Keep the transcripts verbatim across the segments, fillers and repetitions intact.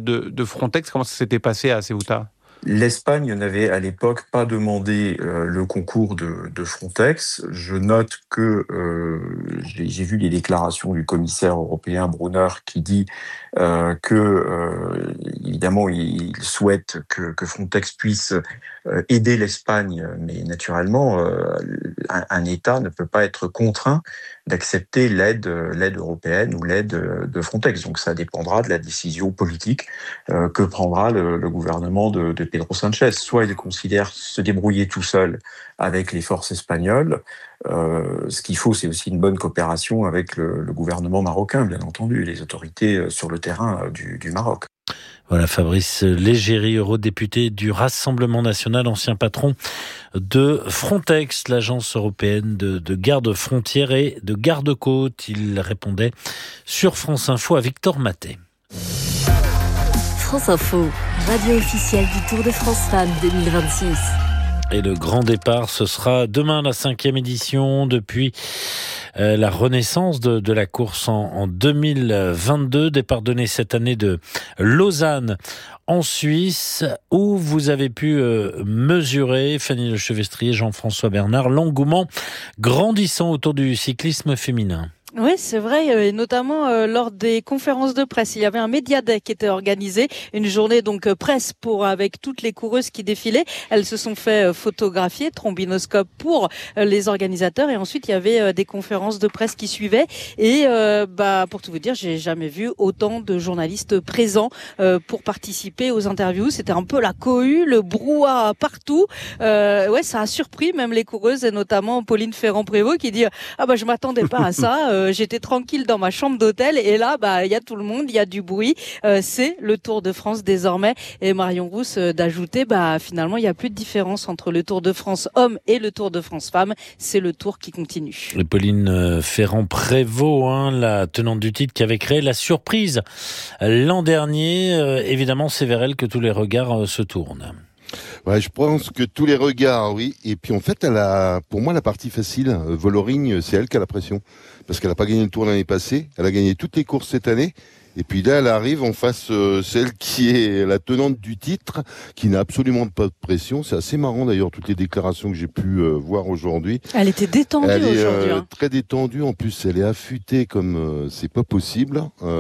de, de Frontex. Comment ça s'était passé à Ceuta ? L'Espagne n'avait à l'époque pas demandé euh, le concours de, de Frontex. Je note que euh, j'ai, j'ai vu les déclarations du commissaire européen Brunner qui dit euh, que euh, évidemment il, il souhaite que, que Frontex puisse euh, aider l'Espagne, mais naturellement euh, un, un État ne peut pas être contraint d'accepter l'aide, l'aide européenne ou l'aide de Frontex. Donc ça dépendra de la décision politique euh, que prendra le, le gouvernement de, de Pedro Sanchez. Soit il considère se débrouiller tout seul avec les forces espagnoles. Euh, ce qu'il faut, c'est aussi une bonne coopération avec le, le gouvernement marocain, bien entendu, et les autorités sur le terrain du, du Maroc. Voilà, Fabrice Légéry, eurodéputé du Rassemblement national, ancien patron de Frontex, l'agence européenne de, de garde-frontières et de garde-côtes. Il répondait sur France Info à Victor Maté. France Info, radio officielle du Tour de France Femmes deux mille vingt-six. Et le grand départ, ce sera demain, la cinquième édition, depuis euh, la renaissance de, de la course en, en deux mille vingt-deux. Départ donné cette année de Lausanne, en Suisse, où vous avez pu euh, mesurer, Fanny Lechevestrier, Jean-François Bernard, l'engouement grandissant autour du cyclisme féminin. Oui, c'est vrai, et notamment euh, lors des conférences de presse. Il y avait un Media Day qui était organisé, une journée donc presse pour avec toutes les coureuses qui défilaient. Elles se sont fait euh, photographier, trombinoscope pour euh, les organisateurs, et ensuite il y avait euh, des conférences de presse qui suivaient. Et euh, bah pour tout vous dire, j'ai jamais vu autant de journalistes présents euh, pour participer aux interviews. C'était un peu la cohue, le brouhaha partout. Euh, ouais, ça a surpris même les coureuses, et notamment Pauline Ferrand-Prévot qui dit ah bah je m'attendais pas à ça. Euh, J'étais tranquille dans ma chambre d'hôtel, et là, bah, il y a tout le monde, il y a du bruit. Euh, c'est le Tour de France désormais. Et Marion Rousse euh, d'ajouter, bah, finalement, il n'y a plus de différence entre le Tour de France homme et le Tour de France femme. C'est le Tour qui continue. Et Pauline Ferrand-Prévot, hein, la tenante du titre qui avait créé la surprise l'an dernier. Euh, évidemment, c'est vers elle que tous les regards euh, se tournent. Ouais, je pense que tous les regards, oui. Et puis en fait, elle a, pour moi, la partie facile. Euh, Voloring, c'est elle qui a la pression. Parce qu'elle n'a pas gagné le Tour l'année passée. Elle a gagné toutes les courses cette année. Et puis là, elle arrive en face, euh, celle qui est la tenante du titre, qui n'a absolument pas de pression. C'est assez marrant d'ailleurs, toutes les déclarations que j'ai pu euh, voir aujourd'hui. Elle était détendue elle est, aujourd'hui. Euh, hein. Très détendue. En plus, elle est affûtée comme euh, c'est pas possible.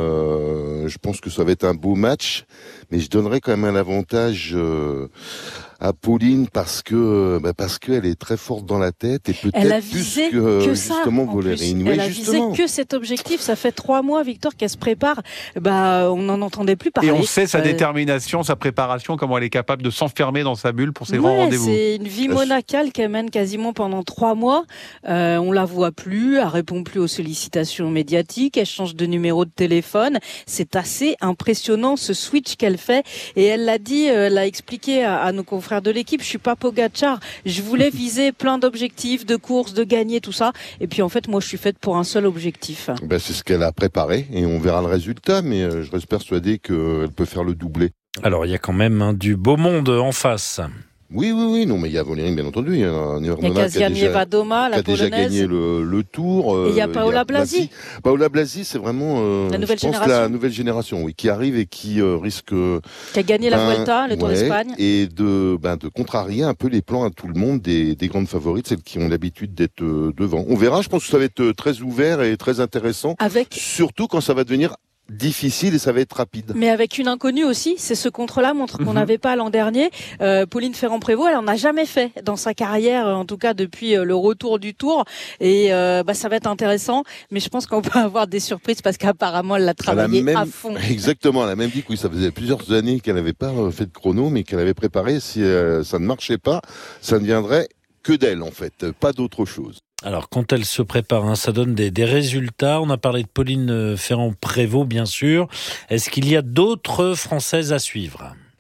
Euh, je pense que ça va être un beau match. Mais je donnerais quand même un avantage euh, à Pauline parce que bah parce qu'elle est très forte dans la tête et peut-être elle a plus visé que, que justement ça, Voloring. Elle oui, a justement. visé que cet objectif. Ça fait trois mois, Victor, qu'elle se prépare. Bah, on n'en entendait plus parler. Et on sait sa euh... détermination, sa préparation, comment elle est capable de s'enfermer dans sa bulle pour ses ouais, grands rendez-vous. C'est une vie monacale qu'elle mène quasiment pendant trois mois. Euh, on la voit plus, elle répond plus aux sollicitations médiatiques, elle change de numéro de téléphone. C'est assez impressionnant ce switch qu'elle fait. Et elle l'a dit, elle l'a expliqué à, à nos confrères de l'équipe. Je suis pas Pogacar. Je voulais viser plein d'objectifs, de courses, de gagner, tout ça. Et puis en fait, moi, je suis faite pour un seul objectif. Ben, c'est ce qu'elle a préparé et on verra le résultat. Mais euh, je reste persuadé qu'elle peut faire le doublé. Alors, il y a quand même hein, du beau monde en face. Oui, oui, oui, non, mais il y a Voloring, bien entendu. Il y a Kazianieva Doma, la qui a déjà polonaise. gagné le, le Tour. Et il y a Paola Blasi. Paola Blasi, c'est vraiment euh, la nouvelle je pense génération. la nouvelle génération, oui, qui arrive et qui euh, risque. Qui a gagné ben, la Vuelta, le Tour ouais, d'Espagne. Et de, ben, de contrarier un peu les plans à tout le monde des, des grandes favorites, celles qui ont l'habitude d'être euh, devant. On verra. Je pense que ça va être très ouvert et très intéressant. Avec. Surtout quand ça va devenir difficile et ça va être rapide. Mais avec une inconnue aussi, c'est ce contre-là montre qu'on n'avait mm-hmm. pas l'an dernier. Euh, Pauline Ferrand-Prévot, elle en a jamais fait dans sa carrière, en tout cas depuis le retour du Tour. Et euh, bah ça va être intéressant, mais je pense qu'on peut avoir des surprises parce qu'apparemment elle l'a travaillé elle a même, à fond. Exactement, elle a même dit que oui, ça faisait plusieurs années qu'elle n'avait pas fait de chrono, mais qu'elle avait préparé. Si euh, ça ne marchait pas, ça ne viendrait que d'elle en fait, pas d'autre chose. Alors, quand elle se prépare, hein, ça donne des, des résultats. On a parlé de Pauline Ferrand-Prévot, bien sûr. Est-ce qu'il y a d'autres Françaises à suivre ?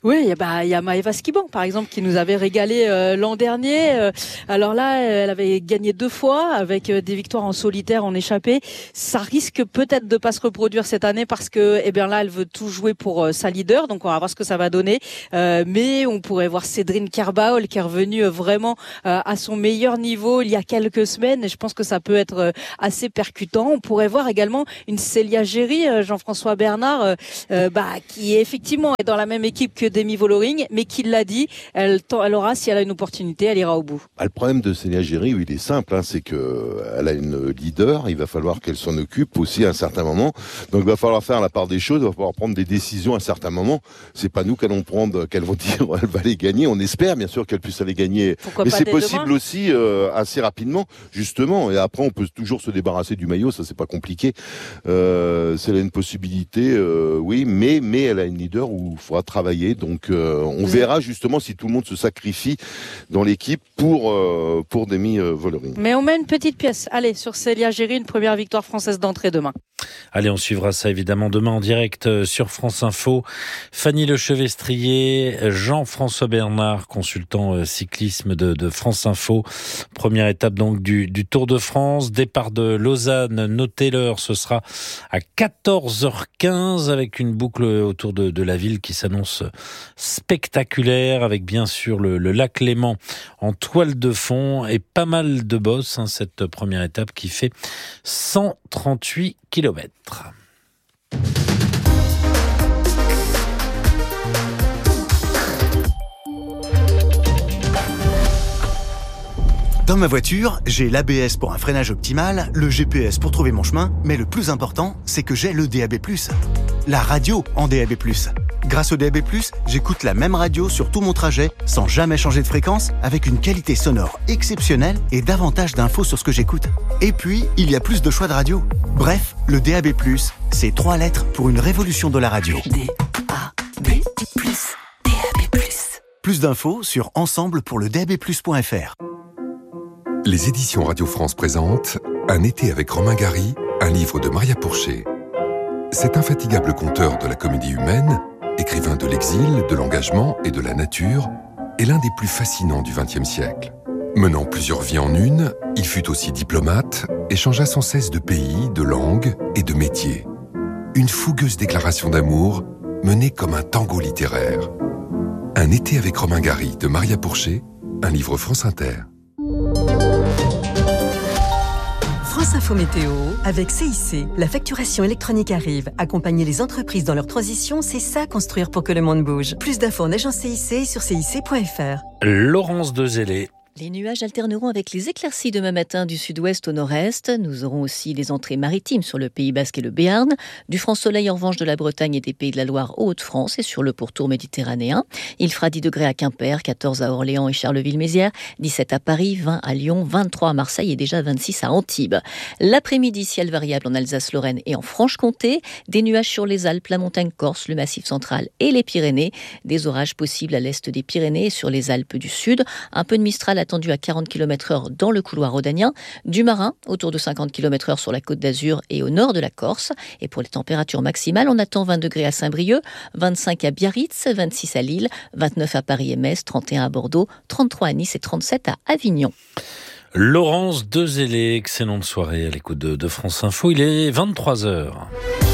Oui, il y a, bah, il y a Maëva Skiban, par exemple, qui nous avait régalé euh, l'an dernier. Euh, alors là, elle avait gagné deux fois avec euh, des victoires en solitaire, en échappée. Ça risque peut-être de pas se reproduire cette année parce que, eh bien là, elle veut tout jouer pour euh, sa leader. Donc on va voir ce que ça va donner. Euh, mais on pourrait voir Cédrine Kerbaol qui est revenue euh, vraiment euh, à son meilleur niveau il y a quelques semaines. Et je pense que ça peut être euh, assez percutant. On pourrait voir également une Célia Géry, euh, Jean-François Bernard, euh, euh, bah, qui est effectivement est dans la même équipe que Demi Vollering, mais qui l'a dit, elle, elle aura, si elle a une opportunité, elle ira au bout. Bah, le problème de Célia Géry, oui, il est simple, hein, c'est que elle a une leader, il va falloir qu'elle s'en occupe aussi à un certain moment. Donc il va falloir faire la part des choses, il va falloir prendre des décisions à un certain moment. C'est pas nous qu'allons prendre, qu'elles vont dire, elle va les gagner. On espère bien sûr qu'elle puisse aller gagner, Pourquoi mais pas c'est dès possible demain aussi euh, assez rapidement, justement. Et après, on peut toujours se débarrasser du maillot, ça c'est pas compliqué. Euh, c'est là une possibilité, euh, oui, mais mais elle a une leader où il faudra travailler. Donc euh, on mmh. verra justement si tout le monde se sacrifie dans l'équipe pour euh, pour Demi Vollering. Mais on met une petite pièce. Allez, sur Célia Géry, une première victoire française d'entrée demain. Allez, on suivra ça évidemment demain en direct sur France Info. Fanny Lechevestrier, Jean-François Bernard, consultant cyclisme de, de France Info. Première étape donc du, du Tour de France. Départ de Lausanne, notez l'heure, ce sera à quatorze heures quinze avec une boucle autour de, de la ville qui s'annonce spectaculaire avec bien sûr le, le lac Léman en toile de fond et pas mal de bosses, hein, cette première étape qui fait cent trente-huit kilomètres. Dans ma voiture, j'ai l'A B S pour un freinage optimal, le G P S pour trouver mon chemin, mais le plus important, c'est que j'ai le D A B plus. La radio en D A B plus. Grâce au D A B plus, j'écoute la même radio sur tout mon trajet, sans jamais changer de fréquence, avec une qualité sonore exceptionnelle et davantage d'infos sur ce que j'écoute. Et puis, il y a plus de choix de radio. Bref, le D A B plus, c'est trois lettres pour une révolution de la radio. D A B plus, D A B plus. Plus d'infos sur ensemble pour le D A B plus point F R. Les éditions Radio France présentent Un été avec Romain Gary, un livre de Maria Pourchet. Cet infatigable conteur de la comédie humaine, écrivain de l'exil, de l'engagement et de la nature, est l'un des plus fascinants du vingtième siècle. Menant plusieurs vies en une, il fut aussi diplomate et changea sans cesse de pays, de langue et de métier. Une fougueuse déclaration d'amour menée comme un tango littéraire. Un été avec Romain Gary de Maria Pourchet, un livre France Inter. France Info Météo, avec C I C. La facturation électronique arrive. Accompagner les entreprises dans leur transition, c'est ça, construire pour que le monde bouge. Plus d'infos en agence C I C sur C I C point F R. Laurence Dezellé. Les nuages alterneront avec les éclaircies demain matin du sud-ouest au nord-est. Nous aurons aussi les entrées maritimes sur le Pays Basque et le Béarn. Du franc soleil en revanche de la Bretagne et des Pays de la Loire aux Hauts-de-France et sur le pourtour méditerranéen. Il fera dix degrés à Quimper, quatorze à Orléans et Charleville-Mézières, dix-sept à Paris, vingt à Lyon, vingt-trois à Marseille et déjà vingt-six à Antibes. L'après-midi, ciel variable en Alsace-Lorraine et en Franche-Comté. Des nuages sur les Alpes, la montagne corse, le massif central et les Pyrénées. Des orages possibles à l'est des Pyrénées et sur les Alpes du Sud. Un peu de Mistral attendu à quarante kilomètres heure dans le couloir rhodanien, du marin autour de cinquante kilomètres heure sur la Côte d'Azur et au nord de la Corse. Et pour les températures maximales, on attend vingt degrés à Saint-Brieuc, vingt-cinq à Biarritz, vingt-six à Lille, vingt-neuf à Paris et Metz, trente et un à Bordeaux, trente-trois à Nice et trente-sept à Avignon. Laurence Dezellé, excellente soirée à l'écoute de, de France Info. Il est vingt-trois heures.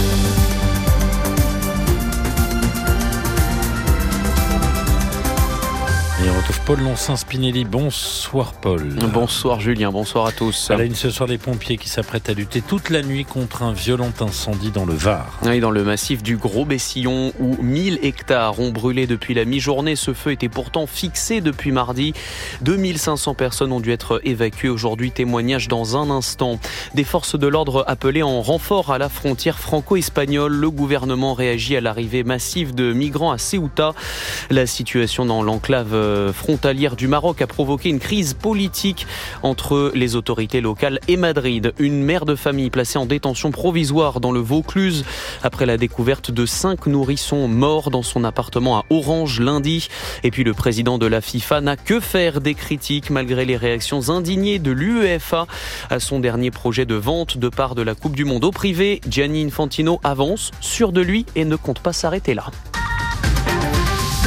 Et on retrouve Paul Loncin-Spinelli. Bonsoir Paul. Bonsoir Julien, bonsoir à tous. À la une ce soir, les pompiers qui s'apprêtent à lutter toute la nuit contre un violent incendie dans le Var. Oui, dans le massif du Gros-Bessillon où mille hectares ont brûlé depuis la mi-journée. Ce feu était pourtant fixé depuis mardi. deux mille cinq cents personnes ont dû être évacuées aujourd'hui. Témoignage dans un instant. Des forces de l'ordre appelées en renfort à la frontière franco-espagnole. Le gouvernement réagit à l'arrivée massive de migrants à Ceuta. La situation dans l'enclave frontalière du Maroc a provoqué une crise politique entre les autorités locales et Madrid. Une mère de famille placée en détention provisoire dans le Vaucluse après la découverte de cinq nourrissons morts dans son appartement à Orange lundi. Et puis le président de la FIFA n'a que faire des critiques malgré les réactions indignées de l'UEFA à son dernier projet de vente de part de la Coupe du Monde au privé. Gianni Infantino avance, sûr de lui et ne compte pas s'arrêter là.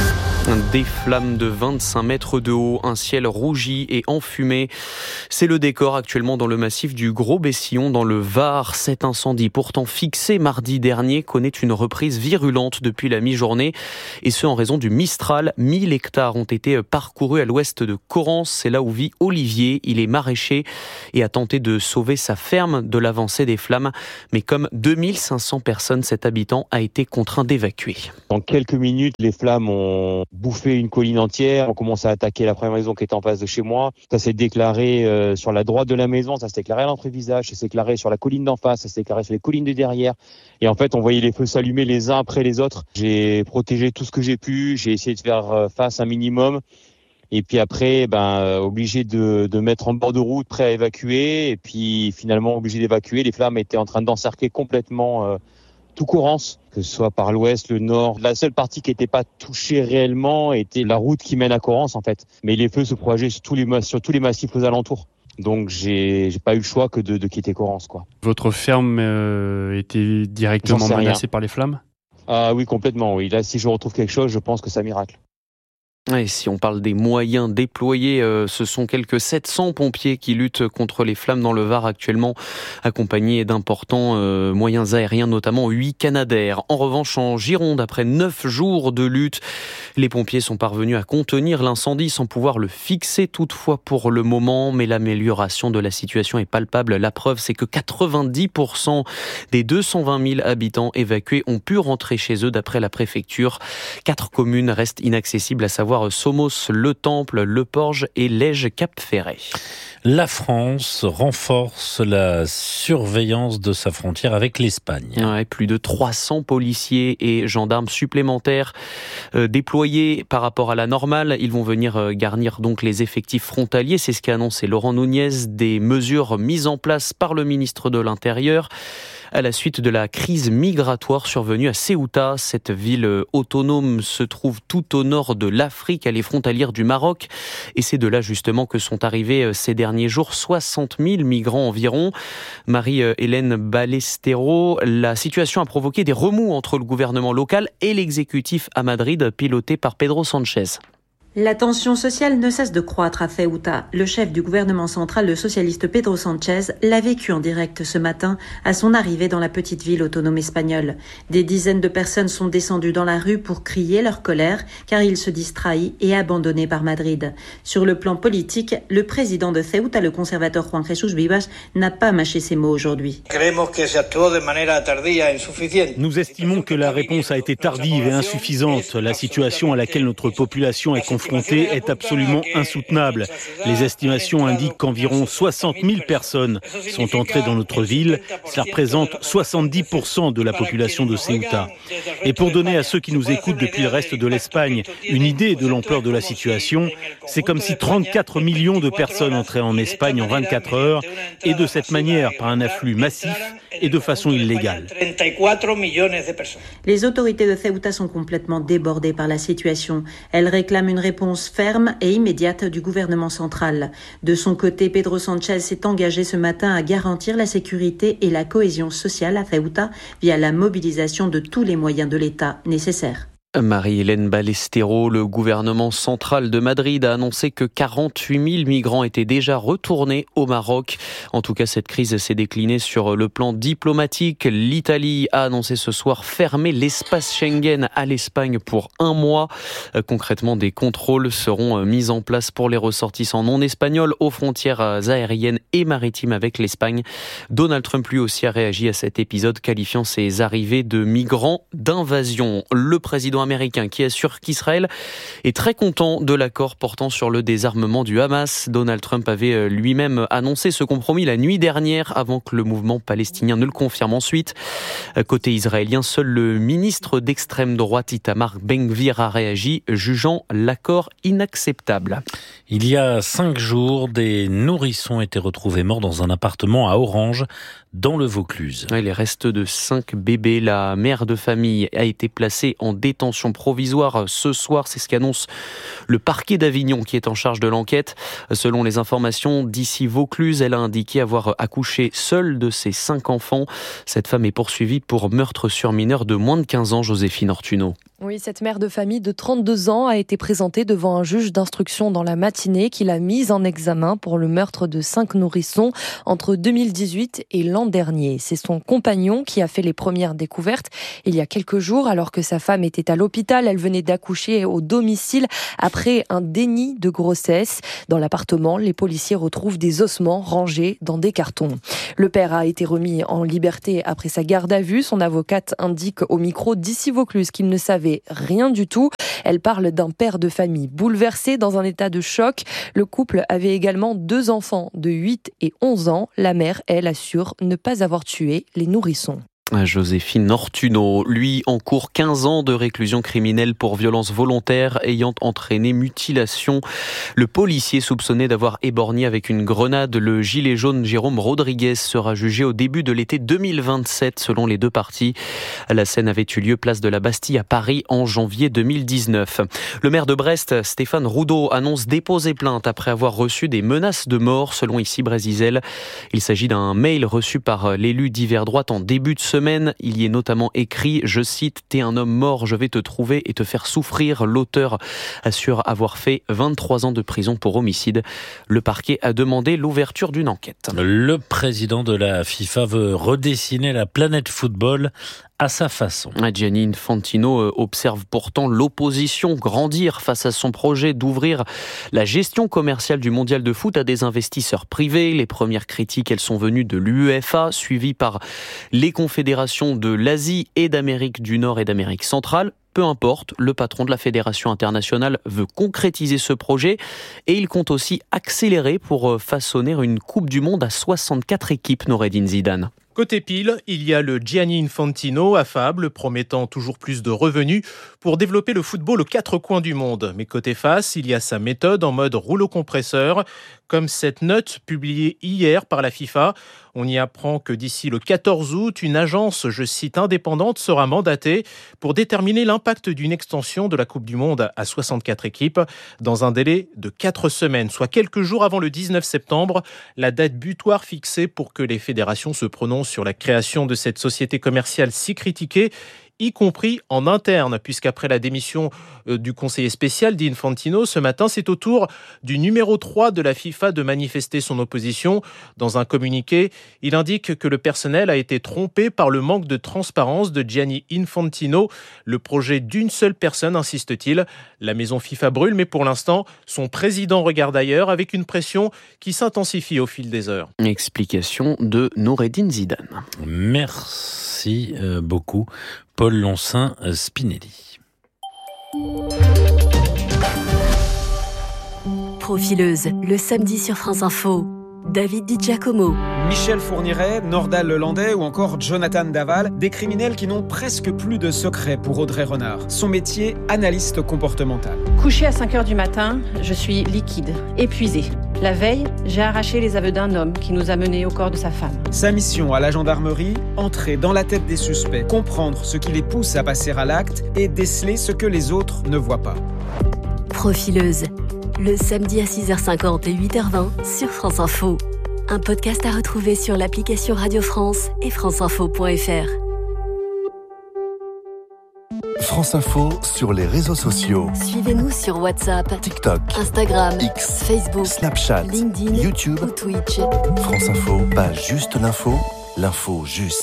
Des flammes de vingt-cinq mètres de haut, un ciel rougi et enfumé. C'est le décor actuellement dans le massif du Gros-Bessillon dans le Var. Cet incendie, pourtant fixé mardi dernier, connaît une reprise virulente depuis la mi-journée. Et ce en raison du Mistral. mille hectares ont été parcourus à l'ouest de Corrence. C'est là où vit Olivier. Il est maraîcher et a tenté de sauver sa ferme de l'avancée des flammes. Mais comme deux mille cinq cents personnes, cet habitant a été contraint d'évacuer. En quelques minutes, les flammes ont bouffé une colline entière. On commence à attaquer la première maison qui était en face de chez moi. Ça s'est déclaré euh, sur la droite de la maison, ça s'est déclaré à l'entrée-visage, ça s'est déclaré sur la colline d'en face, ça s'est déclaré sur les collines de derrière. Et en fait, on voyait les feux s'allumer les uns après les autres. J'ai protégé tout ce que j'ai pu, j'ai essayé de faire face un minimum. Et puis après, ben, euh, obligé de, de mettre en bord de route, prêt à évacuer. Et puis finalement, obligé d'évacuer. Les flammes étaient en train d'encercler complètement euh, tout Corrence, que ce soit par l'ouest, le nord. La seule partie qui n'était pas touchée réellement était la route qui mène à Corrence, en fait. Mais les feux se propageaient sur tous les, sur tous les massifs aux alentours. Donc j'ai, j'ai pas eu le choix que de, de quitter Corrence, quoi. Votre ferme euh, était directement menacée par les flammes ? Ah oui, complètement, oui. Là, si je retrouve quelque chose, je pense que c'est un miracle. Et si on parle des moyens déployés, euh, ce sont quelques sept cents pompiers qui luttent contre les flammes dans le Var actuellement, accompagnés d'importants euh, moyens aériens, notamment huit Canadair. En revanche, en Gironde, après neuf jours de lutte, les pompiers sont parvenus à contenir l'incendie sans pouvoir le fixer toutefois pour le moment, mais l'amélioration de la situation est palpable. La preuve, c'est que quatre-vingt-dix pour cent des deux cent vingt mille habitants évacués ont pu rentrer chez eux d'après la préfecture. Quatre communes restent inaccessibles, à savoir Somos, Le Temple, Le Porge et Lège-Cap-Ferret. La France renforce la surveillance de sa frontière avec l'Espagne. Ouais, plus de trois cents policiers et gendarmes supplémentaires euh, déployés par rapport à la normale. Ils vont venir euh, garnir donc les effectifs frontaliers. C'est ce qu'a annoncé Laurent Nunez. Des mesures mises en place par le ministre de l'Intérieur à la suite de la crise migratoire survenue à Ceuta. Cette ville autonome se trouve tout au nord de l'Afrique. Elle est frontalière du Maroc. Et c'est de là justement que sont arrivés ces derniers jours soixante mille migrants environ. Marie-Hélène Ballesteros, la situation a provoqué des remous entre le gouvernement local et l'exécutif à Madrid, piloté par Pedro Sánchez. La tension sociale ne cesse de croître à Ceuta. Le chef du gouvernement central, le socialiste Pedro Sánchez, l'a vécu en direct ce matin à son arrivée dans la petite ville autonome espagnole. Des dizaines de personnes sont descendues dans la rue pour crier leur colère car ils se disent trahis et abandonnés par Madrid. Sur le plan politique, le président de Ceuta, le conservateur Juan Jesús Vivas, n'a pas mâché ses mots aujourd'hui. Nous estimons que la réponse a été tardive et insuffisante. La situation à laquelle notre population est confrontée est absolument insoutenable. Les estimations indiquent qu'environ soixante mille personnes sont entrées dans notre ville. Cela représente soixante-dix pour cent de la population de Ceuta. Et pour donner à ceux qui nous écoutent depuis le reste de l'Espagne une idée de l'ampleur de la situation, c'est comme si trente-quatre millions de personnes entraient en Espagne en vingt-quatre heures et de cette manière par un afflux massif et de façon illégale. Les autorités de Ceuta sont complètement débordées par la situation. Elles réclament une réponse ferme et immédiate du gouvernement central. De son côté, Pedro Sánchez s'est engagé ce matin à garantir la sécurité et la cohésion sociale à Ceuta via la mobilisation de tous les moyens de l'État nécessaires. Marie-Hélène Ballesteros, le gouvernement central de Madrid a annoncé que quarante-huit mille migrants étaient déjà retournés au Maroc. En tout cas, cette crise s'est déclinée sur le plan diplomatique. L'Italie a annoncé ce soir fermer l'espace Schengen à l'Espagne pour un mois. Concrètement, des contrôles seront mis en place pour les ressortissants non espagnols aux frontières aériennes et maritimes avec l'Espagne. Donald Trump lui aussi a réagi à cet épisode, qualifiant ces arrivées de migrants d'invasion. Le président américain qui assure qu'Israël est très content de l'accord portant sur le désarmement du Hamas. Donald Trump avait lui-même annoncé ce compromis la nuit dernière avant que le mouvement palestinien ne le confirme ensuite. Côté israélien, seul le ministre d'extrême droite Itamar Ben-Gvir a réagi, jugeant l'accord inacceptable. Il y a cinq jours, des nourrissons étaient retrouvés morts dans un appartement à Orange, dans le Vaucluse. Les restes de cinq bébés. La mère de famille a été placée en détention provisoire ce soir. C'est ce qu'annonce le parquet d'Avignon qui est en charge de l'enquête. Selon les informations d'ici Vaucluse, elle a indiqué avoir accouché seule de ses cinq enfants. Cette femme est poursuivie pour meurtre sur mineur de moins de quinze ans, Joséphine Ortuno. Oui, cette mère de famille de trente-deux ans a été présentée devant un juge d'instruction dans la matinée qui l'a mise en examen pour le meurtre de cinq nourrissons entre deux mille dix-huit et l'an dernier. C'est son compagnon qui a fait les premières découvertes il y a quelques jours alors que sa femme était à l'hôpital. Elle venait d'accoucher au domicile après un déni de grossesse. Dans l'appartement, les policiers retrouvent des ossements rangés dans des cartons. Le père a été remis en liberté après sa garde à vue. Son avocate indique au micro d'Issy Vaucluse qu'il ne savait rien du tout. Elle parle d'un père de famille bouleversé, dans un état de choc. Le couple avait également deux enfants de huit et onze ans. La mère, elle, assure ne pas avoir tué les nourrissons. Joséphine Ortuno, lui, encourt quinze ans de réclusion criminelle pour violence volontaire ayant entraîné mutilation. Le policier soupçonné d'avoir éborgné avec une grenade le gilet jaune Jérôme Rodriguez sera jugé au début de l'été deux mille vingt-sept selon les deux parties. La scène avait eu lieu place de la Bastille à Paris en janvier deux mille dix-neuf. Le maire de Brest, Stéphane Roudot, annonce déposer plainte après avoir reçu des menaces de mort selon Ici Brésisel. Il s'agit d'un mail reçu par l'élu d'hiver droite en début de semaine. Il y est notamment écrit, je cite, « T'es un homme mort, je vais te trouver et te faire souffrir ». L'auteur assure avoir fait vingt-trois ans de prison pour homicide. Le parquet a demandé l'ouverture d'une enquête. Le président de la FIFA veut redessiner la planète football à sa façon. Gianni Infantino observe pourtant l'opposition grandir face à son projet d'ouvrir la gestion commerciale du mondial de foot à des investisseurs privés. Les premières critiques, elles sont venues de l'UEFA, suivies par les confédérations de l'Asie et d'Amérique du Nord et d'Amérique centrale. Peu importe, le patron de la Fédération internationale veut concrétiser ce projet et il compte aussi accélérer pour façonner une Coupe du Monde à soixante-quatre équipes, Noureddine Zidane. Côté pile, il y a le Gianni Infantino, affable, promettant toujours plus de revenus pour développer le football aux quatre coins du monde. Mais côté face, il y a sa méthode en mode rouleau compresseur, comme cette note publiée hier par la FIFA. On y apprend que d'ici le quatorze août, une agence, je cite, indépendante sera mandatée pour déterminer l'impact d'une extension de la Coupe du Monde à soixante-quatre équipes dans un délai de quatre semaines, soit quelques jours avant le dix-neuf septembre, la date butoir fixée pour que les fédérations se prononcent sur la création de cette société commerciale si critiquée, y compris en interne, puisqu'après la démission du conseiller spécial d'Infantino, ce matin, c'est au tour du numéro trois de la FIFA de manifester son opposition. Dans un communiqué, il indique que le personnel a été trompé par le manque de transparence de Gianni Infantino. Le projet d'une seule personne, insiste-t-il. La maison FIFA brûle, mais pour l'instant, son président regarde ailleurs avec une pression qui s'intensifie au fil des heures. Explication de Noureddine Zidane. Merci beaucoup. Paul Loncin Spinelli. Profileuse, le samedi sur France Info. David Di Giacomo. Michel Fourniret, Nordal Lelandais ou encore Jonathan Daval, des criminels qui n'ont presque plus de secret pour Audrey Renard. Son métier, analyste comportemental. Couché à cinq heures du matin, je suis liquide, épuisée. La veille, j'ai arraché les aveux d'un homme qui nous a menés au corps de sa femme. Sa mission à la gendarmerie, entrer dans la tête des suspects, comprendre ce qui les pousse à passer à l'acte et déceler ce que les autres ne voient pas. Profileuse, le samedi à six heures cinquante et huit heures vingt sur France Info. Un podcast à retrouver sur l'application Radio France et franceinfo point f r. France Info sur les réseaux sociaux. Suivez-nous sur WhatsApp, TikTok, Instagram, X, Facebook, Snapchat, LinkedIn, YouTube ou Twitch. France Info, pas juste l'info, l'info juste.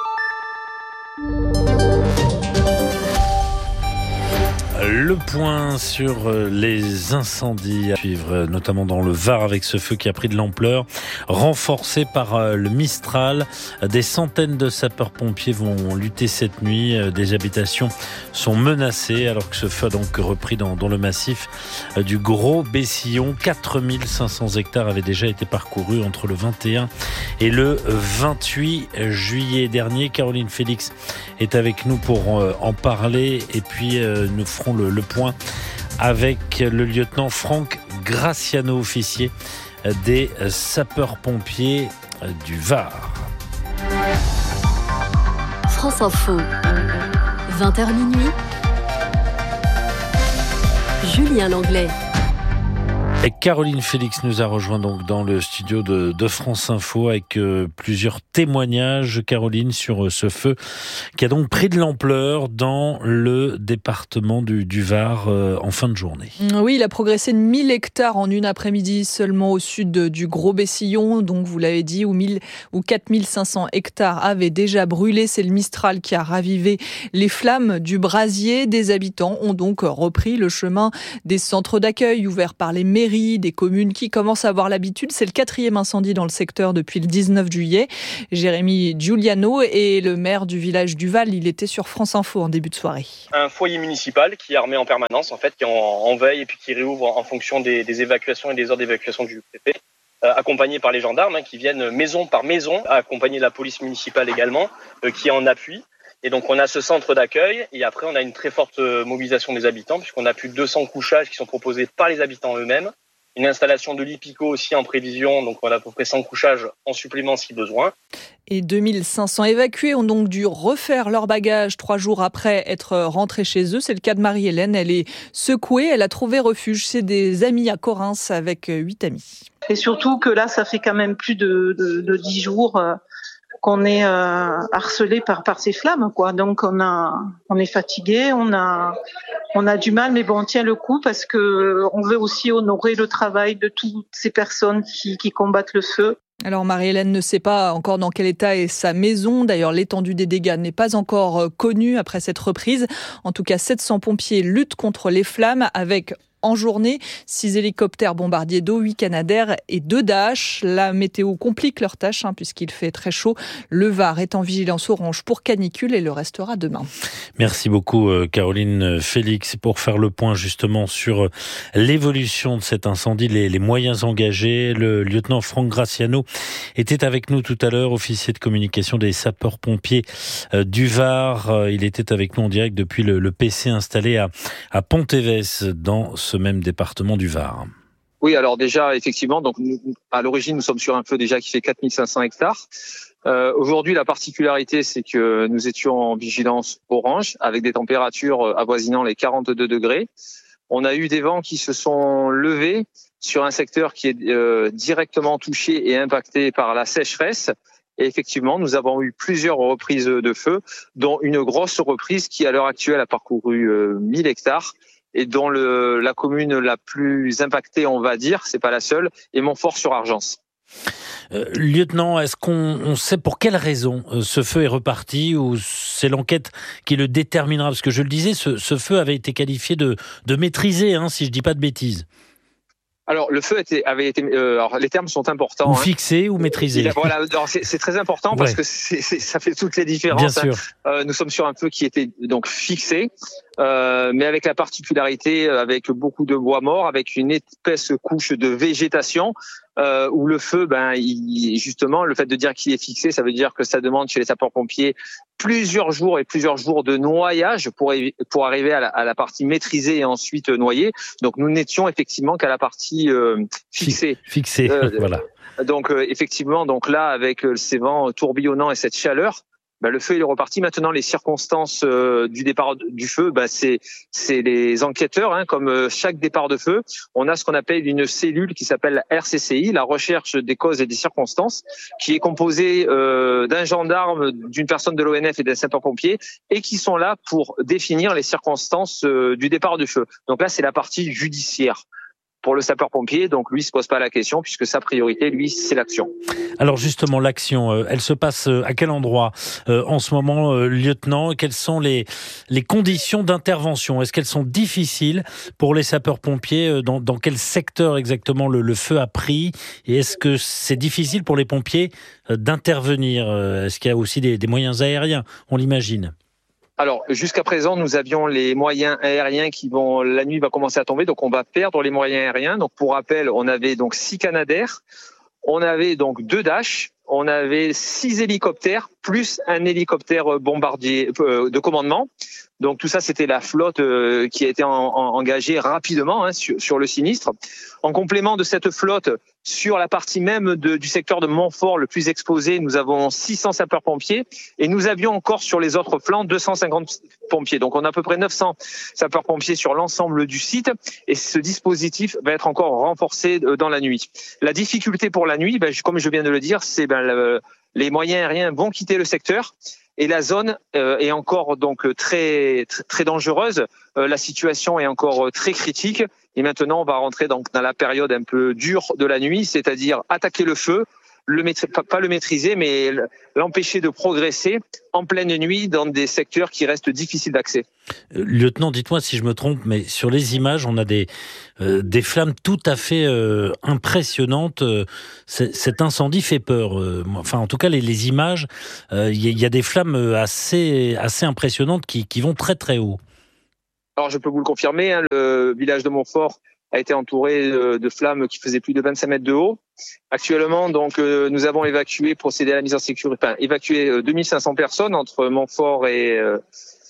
Le point sur les incendies à suivre, notamment dans le Var avec ce feu qui a pris de l'ampleur, renforcé par le Mistral. Des centaines de sapeurs-pompiers vont lutter cette nuit. Des habitations sont menacées alors que ce feu a donc repris dans, dans le massif du Gros Bessillon. quatre mille cinq cents hectares avaient déjà été parcourus entre le vingt et un et le vingt-huit juillet dernier. Caroline Félix est avec nous pour en parler et puis nous ferons le, le point avec le lieutenant Franck Graciano, officier des sapeurs-pompiers du Var. France Info, vingt heures minuit, Julien Langlais. Et Caroline Félix nous a rejoint donc dans le studio de, de France Info avec euh, plusieurs témoignages, Caroline, sur euh, ce feu qui a donc pris de l'ampleur dans le département du, du Var euh, en fin de journée. Oui, il a progressé de mille hectares en une après-midi seulement au sud de, du Gros-Bessillon, donc vous l'avez dit, où, mille, où quatre mille cinq cents hectares avaient déjà brûlé. C'est le Mistral qui a ravivé les flammes du brasier. Des habitants ont donc repris le chemin des centres d'accueil ouverts par les mairies, des communes qui commencent à avoir l'habitude. C'est le quatrième incendie dans le secteur depuis le dix-neuf juillet. Jérémy Giuliano est le maire du village du Val. Il était sur France Info en début de soirée. Un foyer municipal qui est armé en permanence, en fait, qui est en, en veille et puis qui réouvre en fonction des, des évacuations et des heures d'évacuation du préfet, euh, accompagné par les gendarmes hein, qui viennent maison par maison, accompagner la police municipale également, euh, qui est en appui. Et donc on a ce centre d'accueil et après on a une très forte mobilisation des habitants puisqu'on a plus de deux cents couchages qui sont proposés par les habitants eux-mêmes. Une installation de lit Pico aussi en prévision, donc on a à peu près cent couchages en supplément si besoin. Et deux mille cinq cents évacués ont donc dû refaire leur bagage trois jours après être rentrés chez eux. C'est le cas de Marie-Hélène. Elle est secouée, elle a trouvé refuge chez des amis à Corrins avec huit amis. Et surtout que là, ça fait quand même plus de, de, de dix jours euh, qu'on est euh, harcelé par, par ces flammes, quoi. Donc on a, on est fatigué, on a, on a du mal, mais bon, on tient le coup parce que on veut aussi honorer le travail de toutes ces personnes qui, qui combattent le feu. Alors Marie-Hélène ne sait pas encore dans quel état est sa maison. D'ailleurs, l'étendue des dégâts n'est pas encore connue après cette reprise. En tout cas, sept cents pompiers luttent contre les flammes avec en journée, six hélicoptères bombardiers d'eau, huit Canadair et deux Dash. La météo complique leur tâche hein, puisqu'il fait très chaud. Le Var est en vigilance orange pour canicule et le restera demain. Merci beaucoup Caroline Félix pour faire le point justement sur l'évolution de cet incendie, les, les moyens engagés. Le lieutenant Franck Graciano était avec nous tout à l'heure, officier de communication des sapeurs-pompiers du Var. Il était avec nous en direct depuis le, le P C installé à, à Pontévès dans ce même département du Var. Oui, alors déjà, effectivement, donc nous, à l'origine, nous sommes sur un feu déjà qui fait quatre mille cinq cents hectares. Euh, aujourd'hui, la particularité, c'est que nous étions en vigilance orange avec des températures avoisinant les quarante-deux degrés. On a eu des vents qui se sont levés sur un secteur qui est euh, directement touché et impacté par la sécheresse. Et effectivement, nous avons eu plusieurs reprises de feu, dont une grosse reprise qui, à l'heure actuelle, a parcouru euh, mille hectares. Et dont le, la commune la plus impactée, on va dire, c'est pas la seule, est Montfort-sur-Argence. Euh, lieutenant, est-ce qu'on on sait pour quelle raison euh, ce feu est reparti ou c'est l'enquête qui le déterminera? Parce que je le disais, ce, ce feu avait été qualifié de, de maîtrisé, hein, si je dis pas de bêtises. Alors le feu était, avait été, euh, alors les termes sont importants. Ou fixé hein. ou maîtrisé. Il a, voilà, alors c'est, c'est très important parce ouais. que c'est, c'est, ça fait toutes les différences. Bien sûr. Hein. Euh, nous sommes sur un feu qui était donc fixé, euh, mais avec la particularité, avec beaucoup de bois mort, avec une épaisse couche de végétation. Euh, où le feu, ben, il, justement, le fait de dire qu'il est fixé, ça veut dire que ça demande chez les sapeurs-pompiers plusieurs jours et plusieurs jours de noyage pour, pour arriver à la, à la partie maîtrisée et ensuite noyée. Donc, nous n'étions effectivement qu'à la partie euh, fixée. Fixée, euh, voilà. Donc, euh, effectivement, donc là, avec ces vents tourbillonnants et cette chaleur, ben, le feu il est reparti. Maintenant, les circonstances euh, du départ du feu, ben, c'est c'est les enquêteurs. Hein, comme euh, chaque départ de feu, on a ce qu'on appelle une cellule qui s'appelle R C C I, la recherche des causes et des circonstances, qui est composée euh, d'un gendarme, d'une personne de l'O N F et d'un sapeur-pompier, et qui sont là pour définir les circonstances euh, du départ du feu. Donc là, c'est la partie judiciaire. Pour le sapeur-pompier, donc lui, il se pose pas la question puisque sa priorité, lui, c'est l'action. Alors justement, l'action, euh, elle se passe euh, à quel endroit euh, en ce moment, euh, lieutenant? Quelles sont les les conditions d'intervention? Est-ce qu'elles sont difficiles pour les sapeurs-pompiers? euh, dans, dans quel secteur exactement le, le feu a pris? Et est-ce que c'est difficile pour les pompiers euh, d'intervenir? euh, Est-ce qu'il y a aussi des, des moyens aériens? On l'imagine. Alors, jusqu'à présent, nous avions les moyens aériens qui vont, la nuit va commencer à tomber, donc on va perdre les moyens aériens. Donc, pour rappel, on avait donc six Canadair, on avait donc deux Dash, on avait six hélicoptères plus un hélicoptère bombardier euh, de commandement. Donc tout ça, c'était la flotte euh, qui a été en, en, engagée rapidement hein, sur, sur le sinistre. En complément de cette flotte, sur la partie même de, du secteur de Montfort le plus exposé, nous avons six cents sapeurs-pompiers et nous avions encore sur les autres flancs deux cent cinquante pompiers. Donc on a à peu près neuf cents sapeurs-pompiers sur l'ensemble du site et ce dispositif va être encore renforcé dans la nuit. La difficulté pour la nuit, ben, comme je viens de le dire, c'est ben, le, les moyens aériens vont quitter le secteur. Et la zone euh, est encore donc très très, très dangereuse. Euh, la situation est encore très critique. Et maintenant, on va rentrer donc dans la période un peu dure de la nuit, c'est-à-dire attaquer le feu, le maîtri- pas le maîtriser, mais l'empêcher de progresser en pleine nuit dans des secteurs qui restent difficiles d'accès. Euh, lieutenant, dites-moi si je me trompe, mais sur les images, on a des euh, des flammes tout à fait euh, impressionnantes. Euh, cet incendie fait peur. Euh, enfin, en tout cas, les, les images, il euh, y, y a des flammes assez assez impressionnantes qui qui vont très très haut. Alors, je peux vous le confirmer, hein, le village de Montfort a été entouré de, de flammes qui faisaient plus de vingt-cinq mètres de haut. Actuellement, donc, euh, nous avons évacué, procédé à la mise en sécurité, enfin, évacué euh, deux mille cinq cents personnes entre Montfort et euh,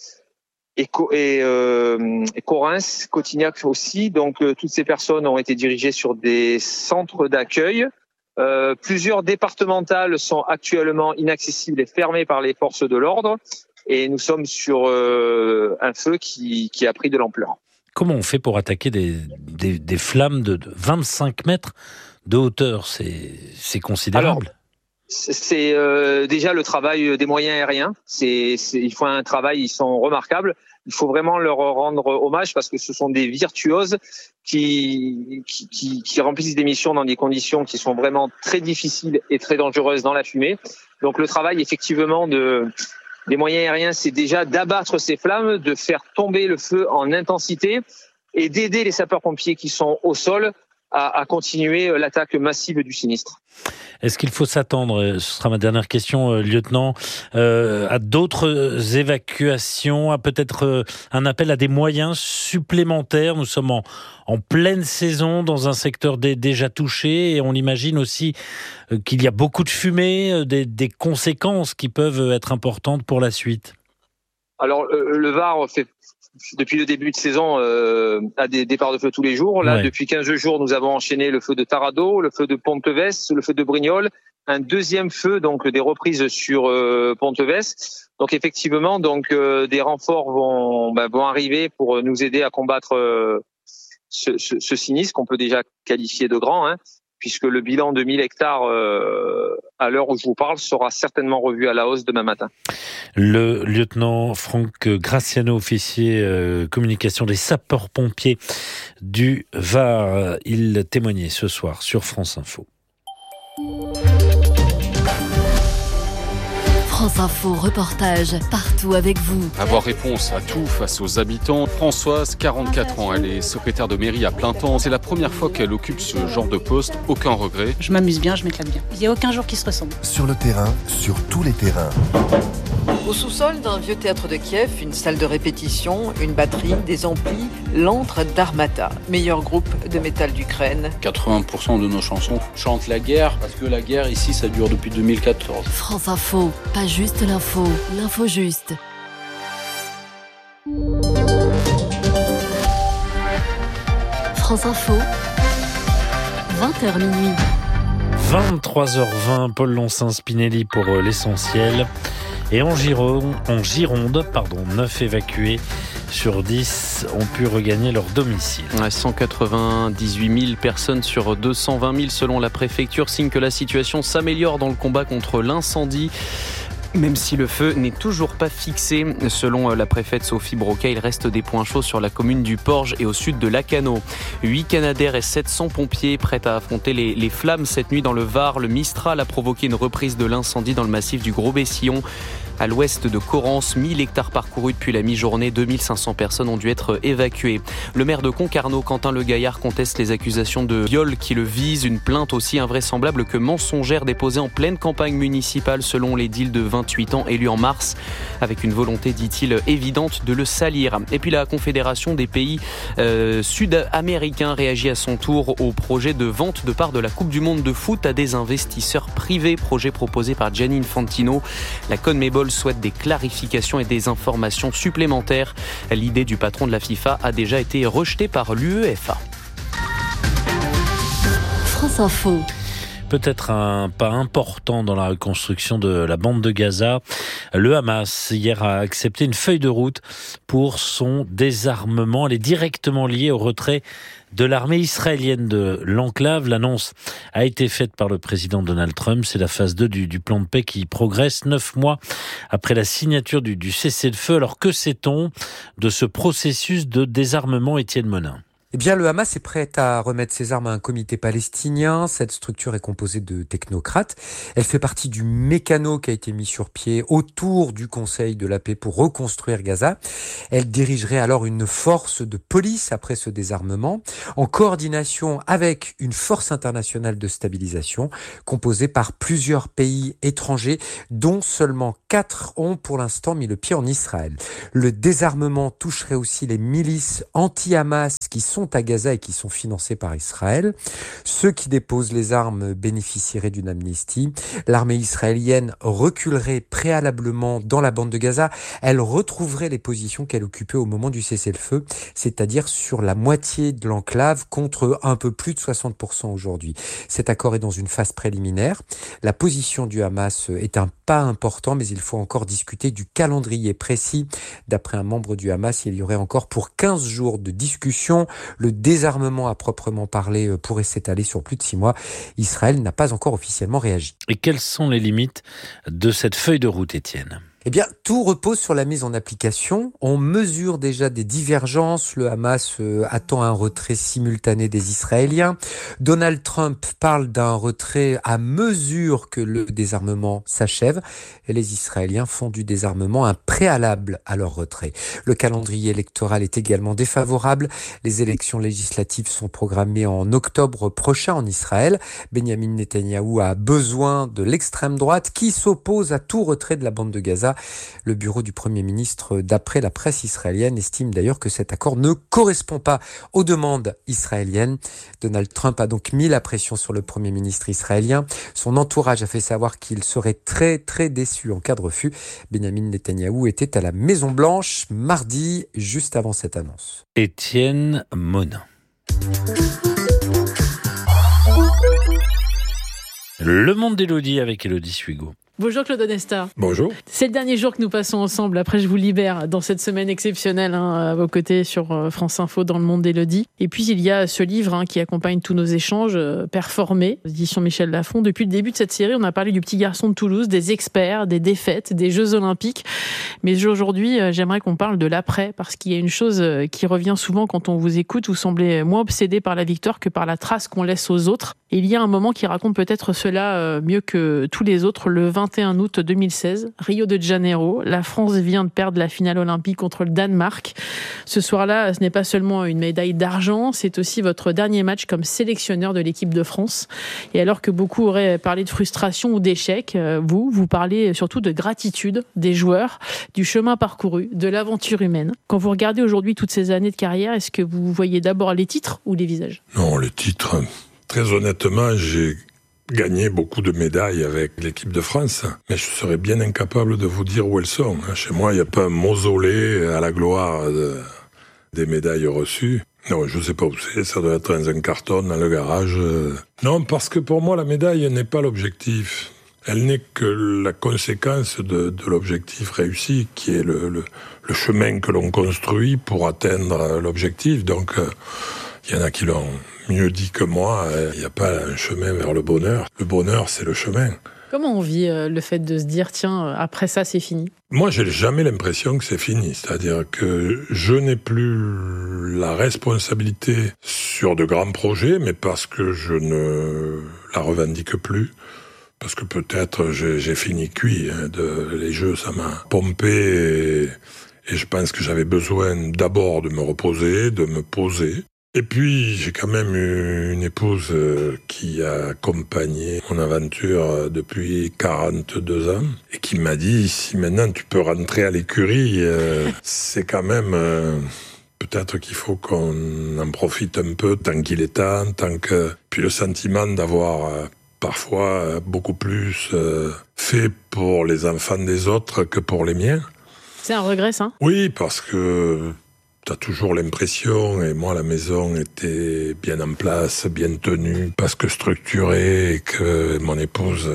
et, et, euh, et Correns, Cotignac aussi. Donc, euh, toutes ces personnes ont été dirigées sur des centres d'accueil. Euh, plusieurs départementales sont actuellement inaccessibles et fermées par les forces de l'ordre. Et nous sommes sur euh, un feu qui, qui a pris de l'ampleur. Comment on fait pour attaquer des, des, des flammes de, de vingt-cinq mètres de hauteur? C'est, c'est considérable. Alors, c'est euh, déjà le travail des moyens aériens. C'est, c'est, ils font un travail, ils sont remarquables. Il faut vraiment leur rendre hommage parce que ce sont des virtuoses qui, qui, qui, qui remplissent des missions dans des conditions qui sont vraiment très difficiles et très dangereuses dans la fumée. Donc le travail effectivement de... Les moyens aériens, c'est déjà d'abattre ces flammes, de faire tomber le feu en intensité et d'aider les sapeurs-pompiers qui sont au sol à, à continuer l'attaque massive du sinistre. Est-ce qu'il faut s'attendre, ce sera ma dernière question, euh, lieutenant, euh, à d'autres évacuations, à peut-être euh, un appel à des moyens supplémentaires? Nous sommes en, en pleine saison dans un secteur dé, déjà touché et on imagine aussi euh, qu'il y a beaucoup de fumée, euh, des, des conséquences qui peuvent être importantes pour la suite. Alors euh, le Var fait depuis le début de saison euh, à des départs de feu tous les jours. Là, ouais. Depuis quinze jours, nous avons enchaîné le feu de Tarado, le feu de Ponteves, le feu de Brignoles, un deuxième feu, donc des reprises sur euh, Ponteves. Donc effectivement, donc euh, des renforts vont bah, vont arriver pour nous aider à combattre euh, ce, ce, ce sinistre qu'on peut déjà qualifier de grand, hein, puisque le bilan de mille hectares euh, à l'heure où je vous parle sera certainement revu à la hausse demain matin. Le lieutenant Franck Graciano, officier euh, communication des sapeurs-pompiers du Var, il témoignait ce soir sur France Info. France Info, reportage partout avec vous. Avoir réponse à tout face aux habitants. Françoise, quarante-quatre ans, elle est secrétaire de mairie à plein temps. C'est la première fois qu'elle occupe ce genre de poste. Aucun regret. Je m'amuse bien, je m'éclate bien. Il n'y a aucun jour qui se ressemble. Sur le terrain, sur tous les terrains. Au sous-sol d'un vieux théâtre de Kiev, une salle de répétition, une batterie, des amplis, l'antre d'Armata, meilleur groupe de métal d'Ukraine. quatre-vingts pour cent de nos chansons chantent la guerre, parce que la guerre ici, ça dure depuis deux mille quatorze. France Info, pas juste l'info, l'info juste. France Info, vingt heures minuit. vingt-trois heures vingt, Paul Loncin-Spinelli pour l'essentiel. Et en Gironde, en Gironde pardon, neuf évacués sur dix ont pu regagner leur domicile. cent quatre-vingt-dix-huit mille personnes sur deux cent vingt mille selon la préfecture, signe que la situation s'améliore dans le combat contre l'incendie. Même si le feu n'est toujours pas fixé, selon la préfète Sophie Broca, il reste des points chauds sur la commune du Porge et au sud de Lacanau. huit Canadair et sept cents pompiers prêts à affronter les, les flammes cette nuit dans le Var. Le Mistral a provoqué une reprise de l'incendie dans le massif du Gros Bessillon. À l'ouest de Corrence, mille hectares parcourus depuis la mi-journée, deux mille cinq cents personnes ont dû être évacuées. Le maire de Concarneau, Quentin Le Gaillard, conteste les accusations de viol qui le visent. Une plainte aussi invraisemblable que mensongère déposée en pleine campagne municipale selon l'édile de vingt-huit ans élu en mars, avec une volonté, dit-il, évidente de le salir. Et puis la Confédération des pays euh, sud-américains réagit à son tour au projet de vente de parts de la Coupe du Monde de foot à des investisseurs privés, projet proposé par Gianni Infantino. La CONMEBOL souhaite des clarifications et des informations supplémentaires. L'idée du patron de la FIFA a déjà été rejetée par l'U E F A. France Info. Peut-être un pas important dans la reconstruction de la bande de Gaza. Le Hamas, hier, a accepté une feuille de route pour son désarmement. Elle est directement liée au retrait de l'armée israélienne de l'enclave. L'annonce a été faite par le président Donald Trump. C'est la phase deux du, du plan de paix qui progresse neuf mois après la signature du, du cessez-le-feu. Alors que sait-on de ce processus de désarmement, Étienne Monin ? Eh bien, le Hamas est prêt à remettre ses armes à un comité palestinien. Cette structure est composée de technocrates. Elle fait partie du mécano qui a été mis sur pied autour du Conseil de la paix pour reconstruire Gaza. Elle dirigerait alors une force de police après ce désarmement, en coordination avec une force internationale de stabilisation composée par plusieurs pays étrangers, dont seulement quatre ont pour l'instant mis le pied en Israël. Le désarmement toucherait aussi les milices anti-Hamas qui sont à Gaza et qui sont financés par Israël. Ceux qui déposent les armes bénéficieraient d'une amnistie. L'armée israélienne reculerait préalablement dans la bande de Gaza. Elle retrouverait les positions qu'elle occupait au moment du cessez-le-feu, c'est-à-dire sur la moitié de l'enclave contre un peu plus de soixante pour cent aujourd'hui. Cet accord est dans une phase préliminaire. La position du Hamas est un pas important, mais il faut encore discuter du calendrier précis. D'après un membre du Hamas, il y aurait encore pour quinze jours de discussion. Le désarmement à proprement parler pourrait s'étaler sur plus de six mois. Israël n'a pas encore officiellement réagi. Et quelles sont les limites de cette feuille de route, Étienne ? Eh bien, tout repose sur la mise en application. On mesure déjà des divergences. Le Hamas euh, attend un retrait simultané des Israéliens. Donald Trump parle d'un retrait à mesure que le désarmement s'achève. Et les Israéliens font du désarmement un préalable à leur retrait. Le calendrier électoral est également défavorable. Les élections législatives sont programmées en octobre prochain en Israël. Benyamin Netanyahou a besoin de l'extrême droite qui s'oppose à tout retrait de la bande de Gaza. Le bureau du Premier ministre, d'après la presse israélienne, estime d'ailleurs que cet accord ne correspond pas aux demandes israéliennes. Donald Trump a donc mis la pression sur le Premier ministre israélien. Son entourage a fait savoir qu'il serait très très déçu en cas de refus. Benyamin Netanyahou était à la Maison-Blanche mardi, juste avant cette annonce. Étienne Monin. Le monde d'Élodie avec Élodie Suigo. Bonjour Claude Onesta. Bonjour. C'est le dernier jour que nous passons ensemble. Après, je vous libère dans cette semaine exceptionnelle hein, à vos côtés sur France Info dans le monde d'Élodie. Et puis, il y a ce livre hein, qui accompagne tous nos échanges, euh, Performer, édition Michel Lafon. Depuis le début de cette série, on a parlé du petit garçon de Toulouse, des experts, des défaites, des Jeux Olympiques. Mais aujourd'hui, euh, j'aimerais qu'on parle de l'après, parce qu'il y a une chose euh, qui revient souvent quand on vous écoute. Vous semblez moins obsédé par la victoire que par la trace qu'on laisse aux autres. Et il y a un moment qui raconte peut-être cela euh, mieux que tous les autres, le vingt et un août deux mille seize, Rio de Janeiro. La France vient de perdre la finale olympique contre le Danemark. Ce soir-là, ce n'est pas seulement une médaille d'argent, c'est aussi votre dernier match comme sélectionneur de l'équipe de France. Et alors que beaucoup auraient parlé de frustration ou d'échec, vous, vous parlez surtout de gratitude des joueurs, du chemin parcouru, de l'aventure humaine. Quand vous regardez aujourd'hui toutes ces années de carrière, est-ce que vous voyez d'abord les titres ou les visages ? Non, les titres. Très honnêtement, j'ai gagné beaucoup de médailles avec l'équipe de France, mais je serais bien incapable de vous dire où elles sont. Chez moi, il n'y a pas un mausolée à la gloire de, des médailles reçues. Non, je ne sais pas où c'est, ça doit être dans un carton, dans le garage. Non, parce que pour moi, la médaille n'est pas l'objectif. Elle n'est que la conséquence de, de l'objectif réussi, qui est le, le, le chemin que l'on construit pour atteindre l'objectif. Donc, il y en a qui l'ont mieux dit que moi, il n'y a pas un chemin vers le bonheur. Le bonheur, c'est le chemin. Comment on vit euh, le fait de se dire, tiens, après ça, c'est fini ? Moi, j'ai jamais l'impression que c'est fini. C'est-à-dire que je n'ai plus la responsabilité sur de grands projets, mais parce que je ne la revendique plus. Parce que peut-être j'ai, j'ai fini cuit. Hein, de, les jeux, ça m'a pompé. Et, et je pense que j'avais besoin d'abord de me reposer, de me poser. Et puis, j'ai quand même eu une épouse qui a accompagné mon aventure depuis quarante-deux ans et qui m'a dit, si maintenant tu peux rentrer à l'écurie, euh, c'est quand même... Euh, peut-être qu'il faut qu'on en profite un peu tant qu'il est temps, tant que... Puis le sentiment d'avoir euh, parfois beaucoup plus euh, fait pour les enfants des autres que pour les miens. C'est un regret, ça ? Oui, parce que... T'as toujours l'impression, et moi la maison était bien en place, bien tenue, parce que structurée, et que mon épouse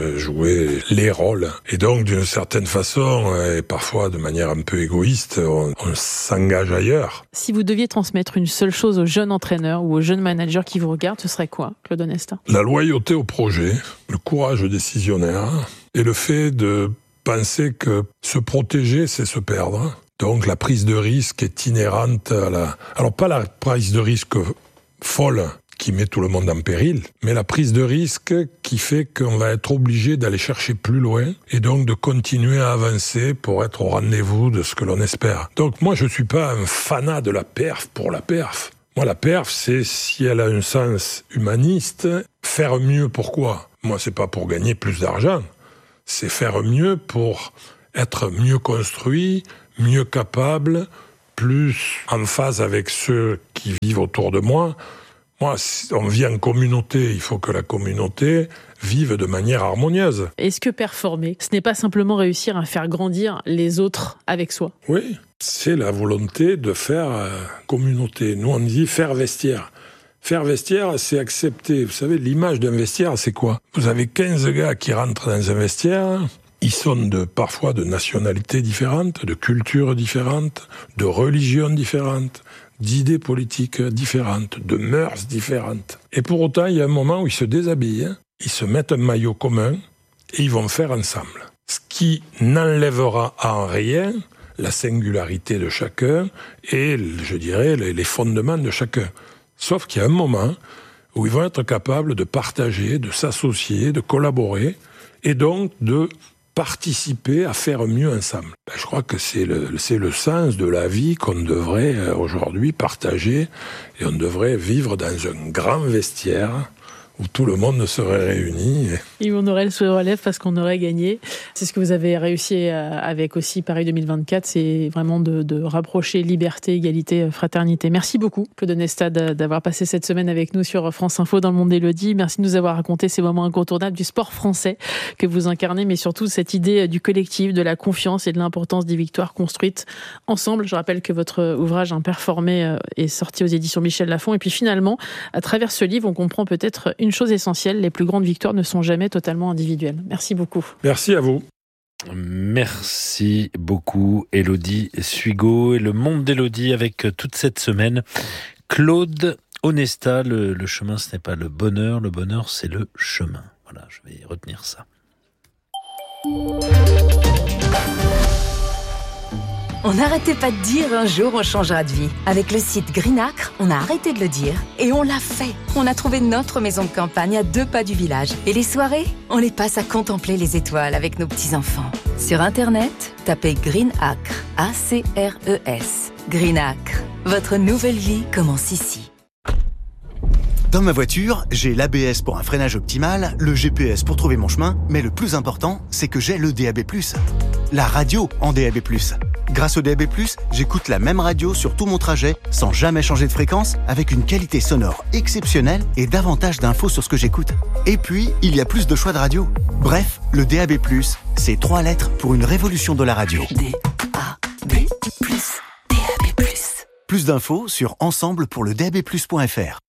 jouait les rôles. Et donc d'une certaine façon, et parfois de manière un peu égoïste, on, on s'engage ailleurs. Si vous deviez transmettre une seule chose aux jeunes entraîneurs ou aux jeunes managers qui vous regardent, ce serait quoi, Claude Onesta ? La loyauté au projet, le courage décisionnaire, et le fait de penser que se protéger, c'est se perdre. Donc la prise de risque est inhérente à la... Alors pas la prise de risque folle qui met tout le monde en péril, mais la prise de risque qui fait qu'on va être obligé d'aller chercher plus loin et donc de continuer à avancer pour être au rendez-vous de ce que l'on espère. Donc moi je suis pas un fanat de la perf pour la perf. Moi la perf c'est, si elle a un sens humaniste, faire mieux. Pourquoi ? Moi c'est pas pour gagner plus d'argent, c'est faire mieux pour être mieux construit, mieux capable, plus en phase avec ceux qui vivent autour de moi. Moi, on vit en communauté, il faut que la communauté vive de manière harmonieuse. Est-ce que performer, ce n'est pas simplement réussir à faire grandir les autres avec soi ? Oui, c'est la volonté de faire euh, communauté. Nous, on dit faire vestiaire. Faire vestiaire, c'est accepter. Vous savez, l'image d'un vestiaire, c'est quoi ? Vous avez quinze gars qui rentrent dans un vestiaire... Ils sont de, parfois de nationalités différentes, de cultures différentes, de religions différentes, d'idées politiques différentes, de mœurs différentes. Et pour autant, il y a un moment où ils se déshabillent, ils se mettent un maillot commun et ils vont faire ensemble. Ce qui n'enlèvera en rien la singularité de chacun et, je dirais, les fondements de chacun. Sauf qu'il y a un moment où ils vont être capables de partager, de s'associer, de collaborer et donc de participer à faire mieux ensemble. Ben, je crois que c'est le, c'est le sens de la vie qu'on devrait euh, aujourd'hui partager et on devrait vivre dans un grand vestiaire où tout le monde serait réuni. Et on aurait le sourire aux lèvres parce qu'on aurait gagné. C'est ce que vous avez réussi avec aussi Paris deux mille vingt-quatre, c'est vraiment de, de rapprocher liberté, égalité, fraternité. Merci beaucoup, Claude Onesta, d'avoir passé cette semaine avec nous sur France Info dans le monde d'Élodie. Merci de nous avoir raconté ces moments incontournables du sport français que vous incarnez, mais surtout cette idée du collectif, de la confiance et de l'importance des victoires construites ensemble. Je rappelle que votre ouvrage Imperformé est sorti aux éditions Michel Lafon. Et puis finalement, à travers ce livre, on comprend peut-être une Une chose essentielle, les plus grandes victoires ne sont jamais totalement individuelles. Merci beaucoup. Merci à vous. Merci beaucoup, Élodie Suigo et le monde d'Élodie avec toute cette semaine. Claude Onesta, le, le chemin, ce n'est pas le bonheur, le bonheur, c'est le chemin. Voilà, je vais retenir ça. On n'arrêtait pas de dire un jour on changera de vie. Avec le site Greenacre, on a arrêté de le dire et on l'a fait. On a trouvé notre maison de campagne à deux pas du village. Et les soirées, on les passe à contempler les étoiles avec nos petits-enfants. Sur Internet, tapez Greenacre, A C R E S. Greenacre, votre nouvelle vie commence ici. Dans ma voiture, j'ai l'A B S pour un freinage optimal, le G P S pour trouver mon chemin, mais le plus important, c'est que j'ai le D A B plus. La radio en D A B plus. Grâce au D A B plus, j'écoute la même radio sur tout mon trajet, sans jamais changer de fréquence, avec une qualité sonore exceptionnelle et davantage d'infos sur ce que j'écoute. Et puis, il y a plus de choix de radio. Bref, le D A B plus, c'est trois lettres pour une révolution de la radio. D A B plus, D A B plus. Plus d'infos sur ensemble pour le D A B plus point F R.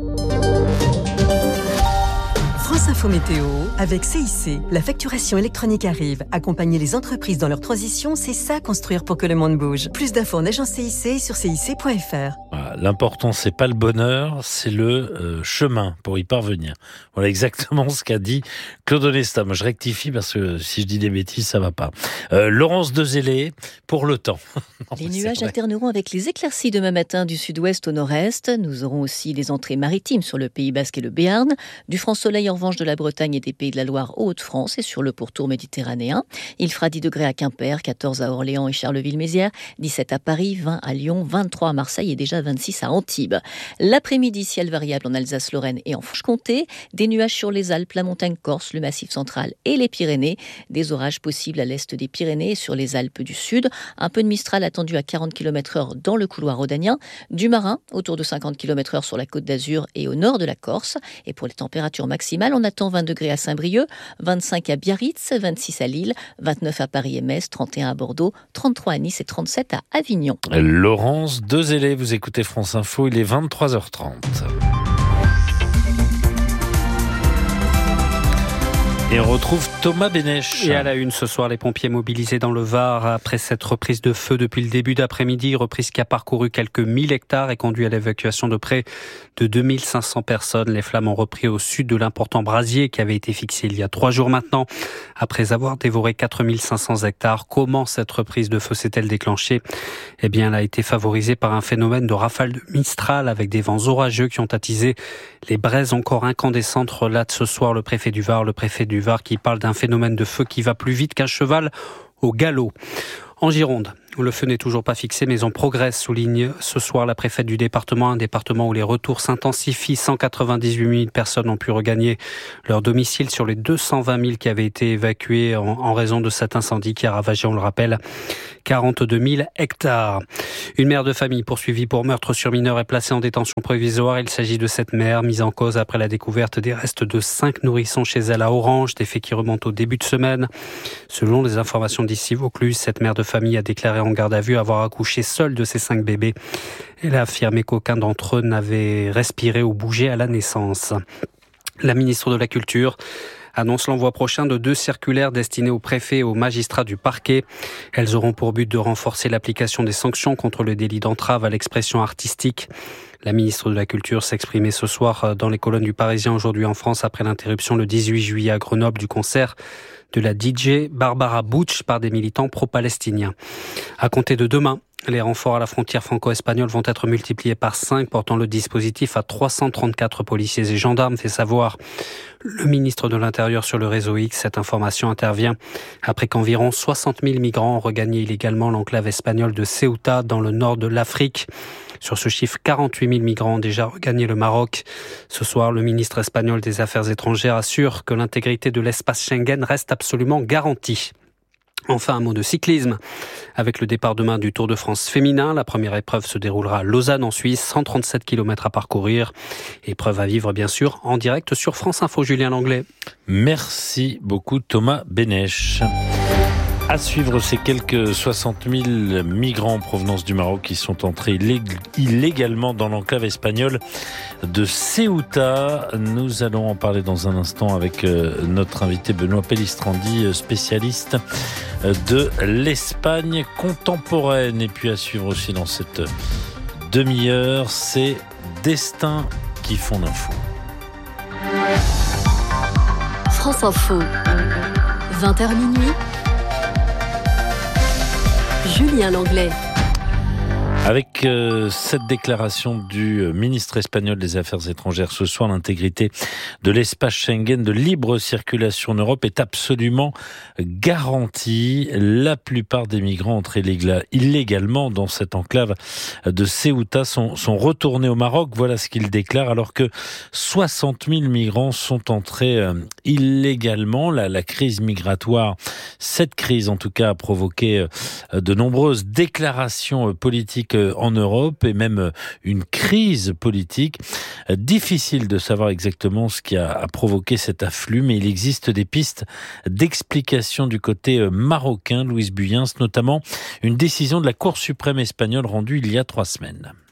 France Info Météo, avec C I C. La facturation électronique arrive. Accompagner les entreprises dans leur transition, c'est ça construire pour que le monde bouge. Plus d'infos en agence C I C sur C I C point F R. Voilà, l'important, c'est pas le bonheur, c'est le euh, chemin pour y parvenir. Voilà exactement ce qu'a dit Claude Onesta. Moi, je rectifie parce que si je dis des bêtises, ça va pas. Euh, Laurence Dezélé, pour le temps. Non, les nuages alterneront avec les éclaircies demain matin du sud-ouest au nord-est. Nous aurons aussi les entrées maritimes sur le Pays Basque et le Béarn. Du franc soleil en revanche de la Bretagne et des Pays de la Loire aux Hauts-de-France et sur le pourtour méditerranéen. Il fera dix degrés à Quimper, quatorze à Orléans et Charleville-Mézières, dix-sept à Paris, vingt à Lyon, vingt-trois à Marseille et déjà vingt-six à Antibes. L'après-midi, ciel variable en Alsace-Lorraine et en Franche-Comté. Des nuages sur les Alpes, la montagne corse, le massif central et les Pyrénées. Des orages possibles à l'est des Pyrénées et sur les Alpes du Sud. Un peu de Mistral attendu à quarante kilomètres heure dans le couloir rhodanien. Du marin, autour de cinquante kilomètres heure sur la Côte d'Azur et au nord de la Corse. Et pour les températures maximales, on attend vingt degrés à Saint-Brieuc, vingt-cinq à Biarritz, vingt-six à Lille, vingt-neuf à Paris et Metz, trente et un à Bordeaux, trente-trois à Nice et trente-sept à Avignon. Laurence Dezélé, vous écoutez France Info, il est vingt-trois heures trente. Et on retrouve Thomas Bénèche. Et à la une ce soir, les pompiers mobilisés dans le Var après cette reprise de feu depuis le début d'après-midi, reprise qui a parcouru quelques mille hectares et conduit à l'évacuation de près de deux mille cinq cents personnes. Les flammes ont repris au sud de l'important brasier qui avait été fixé il y a trois jours maintenant. Après avoir dévoré quatre mille cinq cents hectares, comment cette reprise de feu s'est-elle déclenchée ? Eh bien, elle a été favorisée par un phénomène de rafale de Mistral avec des vents orageux qui ont attisé les braises encore incandescentes, relate ce soir le préfet du Var, le préfet du Var qui parle d'un phénomène de feu qui va plus vite qu'un cheval au galop. En Gironde, où le feu n'est toujours pas fixé, mais on progresse, souligne ce soir la préfète du département, un département où les retours s'intensifient. cent quatre-vingt-dix-huit mille personnes ont pu regagner leur domicile sur les deux cent vingt mille qui avaient été évacués en, en raison de cet incendie qui a ravagé, on le rappelle, quarante-deux mille hectares. Une mère de famille poursuivie pour meurtre sur mineur est placée en détention provisoire. Il s'agit de cette mère mise en cause après la découverte des restes de cinq nourrissons chez elle à Orange, des faits qui remontent au début de semaine. Selon les informations d'ici Vaucluse, cette mère de famille a déclaré en garde à vue avoir accouché seule de ses cinq bébés. Elle a affirmé qu'aucun d'entre eux n'avait respiré ou bougé à la naissance. La ministre de la Culture annonce l'envoi prochain de deux circulaires destinées aux préfets et aux magistrats du parquet. Elles auront pour but de renforcer l'application des sanctions contre le délit d'entrave à l'expression artistique. La ministre de la Culture s'exprimait ce soir dans les colonnes du Parisien aujourd'hui en France après l'interruption le dix-huit juillet à Grenoble du concert de la D J Barbara Butch par des militants pro-palestiniens. À compter de demain, les renforts à la frontière franco-espagnole vont être multipliés par cinq, portant le dispositif à trois cent trente-quatre policiers et gendarmes, fait savoir le ministre de l'Intérieur sur le réseau X. Cette information intervient après qu'environ soixante mille migrants ont regagné illégalement l'enclave espagnole de Ceuta dans le nord de l'Afrique. Sur ce chiffre, quarante-huit mille migrants ont déjà regagné le Maroc. Ce soir, le ministre espagnol des Affaires étrangères assure que l'intégrité de l'espace Schengen reste absolument garantie. Enfin, un mot de cyclisme. Avec le départ demain du Tour de France féminin, la première épreuve se déroulera à Lausanne en Suisse, cent trente-sept kilomètres à parcourir. Épreuve à vivre bien sûr en direct sur France Info. Julien Langlais. Merci beaucoup Thomas Bénèche. À suivre ces quelques soixante mille migrants en provenance du Maroc qui sont entrés illégalement dans l'enclave espagnole de Ceuta. Nous allons en parler dans un instant avec notre invité Benoît Pellistrandi, spécialiste de l'Espagne contemporaine. Et puis à suivre aussi dans cette demi-heure, c'est Destins qui font l'info. France Info, vingt heures minuit. Julien Langlais. Avec euh, cette déclaration du ministre espagnol des Affaires étrangères ce soir, l'intégrité de l'espace Schengen de libre circulation en Europe est absolument garantie. La plupart des migrants entrés illégalement dans cette enclave de Ceuta sont, sont retournés au Maroc. Voilà ce qu'il déclare, alors que soixante mille migrants sont entrés euh, illégalement. La, la crise migratoire, cette crise en tout cas, a provoqué euh, de nombreuses déclarations euh, politiques en Europe et même une crise politique. Difficile de savoir exactement ce qui a provoqué cet afflux, mais il existe des pistes d'explication du côté marocain. Louise Buyens, notamment une décision de la Cour suprême espagnole rendue il y a trois semaines.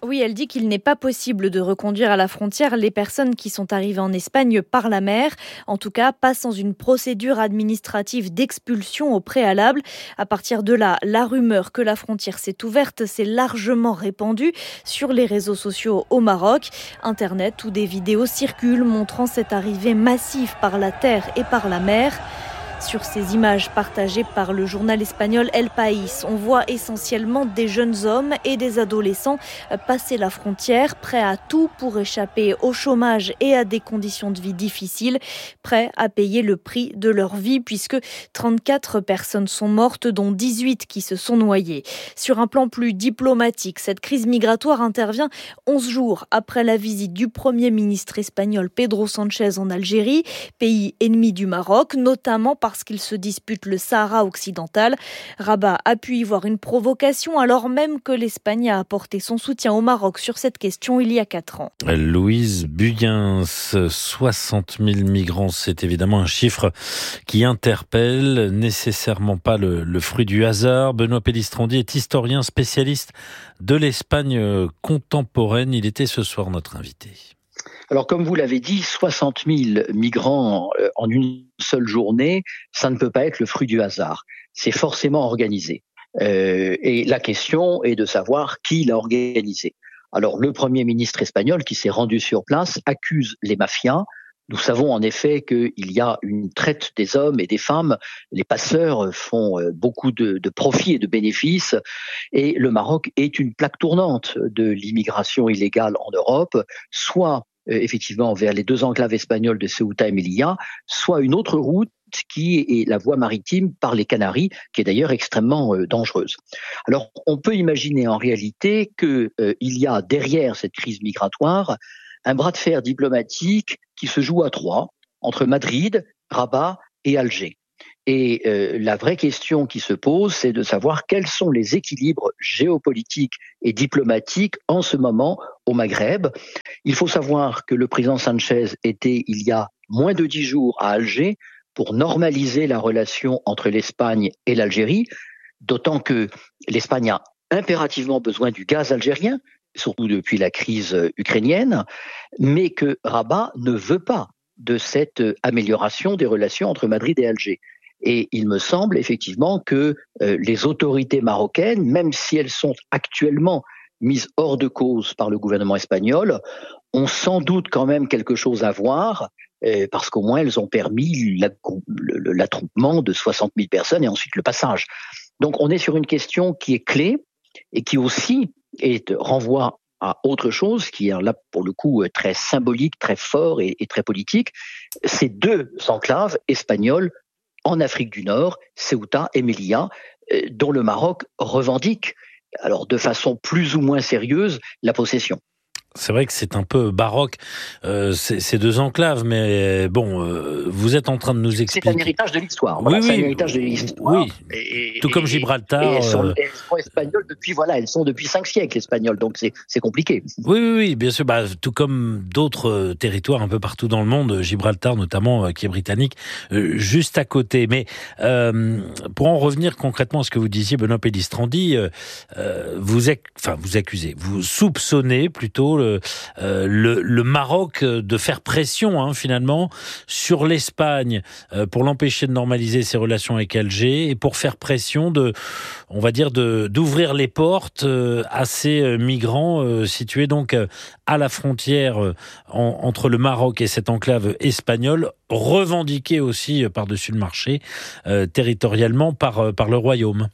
Oui, elle dit qu'il n'est pas possible de reconduire à la frontière les personnes qui sont arrivées en Espagne par la mer. En tout cas, pas sans une procédure administrative d'expulsion au préalable. À partir de là, la rumeur que la frontière s'est ouverte s'est largement répandue sur les réseaux sociaux au Maroc. Internet où des vidéos circulent montrant cette arrivée massive par la terre et par la mer. Sur ces images partagées par le journal espagnol El País, on voit essentiellement des jeunes hommes et des adolescents passer la frontière, prêts à tout pour échapper au chômage et à des conditions de vie difficiles, prêts à payer le prix de leur vie puisque trente-quatre personnes sont mortes, dont dix-huit qui se sont noyées. Sur un plan plus diplomatique, cette crise migratoire intervient onze jours après la visite du Premier ministre espagnol Pedro Sánchez en Algérie, pays ennemi du Maroc, notamment par parce qu'il se dispute le Sahara occidental. Rabat a pu y voir une provocation alors même que l'Espagne a apporté son soutien au Maroc sur cette question il y a quatre ans. Louise Buyens, soixante mille migrants, c'est évidemment un chiffre qui interpelle, nécessairement pas le, le fruit du hasard. Benoît Pellistrandi est historien spécialiste de l'Espagne contemporaine. Il était ce soir notre invité. Alors, comme vous l'avez dit, soixante mille migrants en une seule journée, ça ne peut pas être le fruit du hasard. C'est forcément organisé. Euh, et la question est de savoir qui l'a organisé. Alors, le Premier ministre espagnol qui s'est rendu sur place accuse les mafias. Nous savons en effet qu'il y a une traite des hommes et des femmes. Les passeurs font beaucoup de, de profits et de bénéfices. Et le Maroc est une plaque tournante de l'immigration illégale en Europe, soit Euh, effectivement vers les deux enclaves espagnoles de Ceuta et Melilla, soit une autre route qui est la voie maritime par les Canaries, qui est d'ailleurs extrêmement euh, dangereuse. Alors, on peut imaginer en réalité qu'il euh, y a derrière cette crise migratoire un bras de fer diplomatique qui se joue à trois, entre Madrid, Rabat et Alger. Et euh, la vraie question qui se pose, c'est de savoir quels sont les équilibres géopolitiques et diplomatiques en ce moment au Maghreb. Il faut savoir que le président Sánchez était il y a moins de dix jours à Alger pour normaliser la relation entre l'Espagne et l'Algérie, d'autant que l'Espagne a impérativement besoin du gaz algérien, surtout depuis la crise ukrainienne, mais que Rabat ne veut pas de cette amélioration des relations entre Madrid et Alger. Et il me semble effectivement que euh, les autorités marocaines, même si elles sont actuellement mises hors de cause par le gouvernement espagnol, ont sans doute quand même quelque chose à voir, euh, parce qu'au moins elles ont permis la, le, l'attroupement de soixante mille personnes et ensuite le passage. Donc on est sur une question qui est clé et qui aussi est, renvoie à autre chose, qui est là pour le coup très symbolique, très fort et, et très politique. Ces deux enclaves espagnoles en Afrique du Nord, Ceuta et Melilla, euh, dont le Maroc revendique, alors de façon plus ou moins sérieuse, la possession. C'est vrai que c'est un peu baroque, euh, ces, ces deux enclaves, mais bon, euh, vous êtes en train de nous expliquer... C'est un héritage de l'histoire. Voilà, oui, c'est oui, un héritage de l'histoire. Oui, et, tout comme et, Gibraltar. Et elles, sont, euh... elles sont espagnoles depuis, voilà, elles sont depuis cinq siècles espagnoles, donc c'est, c'est compliqué. Oui, oui, oui, bien sûr, bah, tout comme d'autres territoires un peu partout dans le monde, Gibraltar notamment, euh, qui est britannique, euh, juste à côté. Mais euh, pour en revenir concrètement à ce que vous disiez, Benoît Pellistrandi, euh, euh, vous, ac- enfin, vous accusez, vous soupçonnez plutôt le... Euh, Le, le Maroc de faire pression hein, finalement sur l'Espagne euh, pour l'empêcher de normaliser ses relations avec Alger et pour faire pression de, on va dire de d'ouvrir les portes euh, à ces euh, migrants euh, situés donc euh, à la frontière euh, en, entre le Maroc et cette enclave espagnole, revendiquée aussi euh, par-dessus le marché euh, territorialement par euh, par le royaume.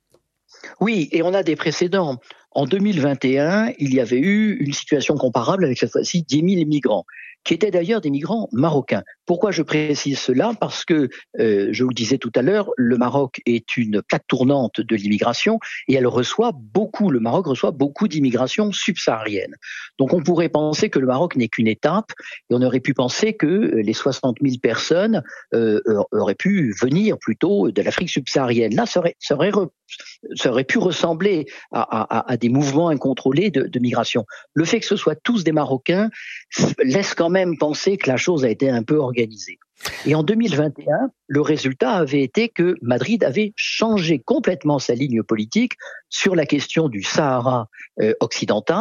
Oui, et on a des précédents. En deux mille vingt et un, il y avait eu une situation comparable avec cette fois-ci dix mille migrants, qui étaient d'ailleurs des migrants marocains. Pourquoi je précise cela ? Parce que, euh, je vous le disais tout à l'heure, le Maroc est une plaque tournante de l'immigration et elle reçoit beaucoup, le Maroc reçoit beaucoup d'immigration subsaharienne. Donc on pourrait penser que le Maroc n'est qu'une étape et on aurait pu penser que les soixante mille personnes euh, auraient pu venir plutôt de l'Afrique subsaharienne. Là, ça aurait, ça aurait, re, ça aurait pu ressembler à, à, à des mouvements incontrôlés de, de migration. Le fait que ce soit tous des Marocains laisse quand même penser que la chose a été un peu organisée. Et en deux mille vingt et un, le résultat avait été que Madrid avait changé complètement sa ligne politique sur la question du Sahara euh, occidental,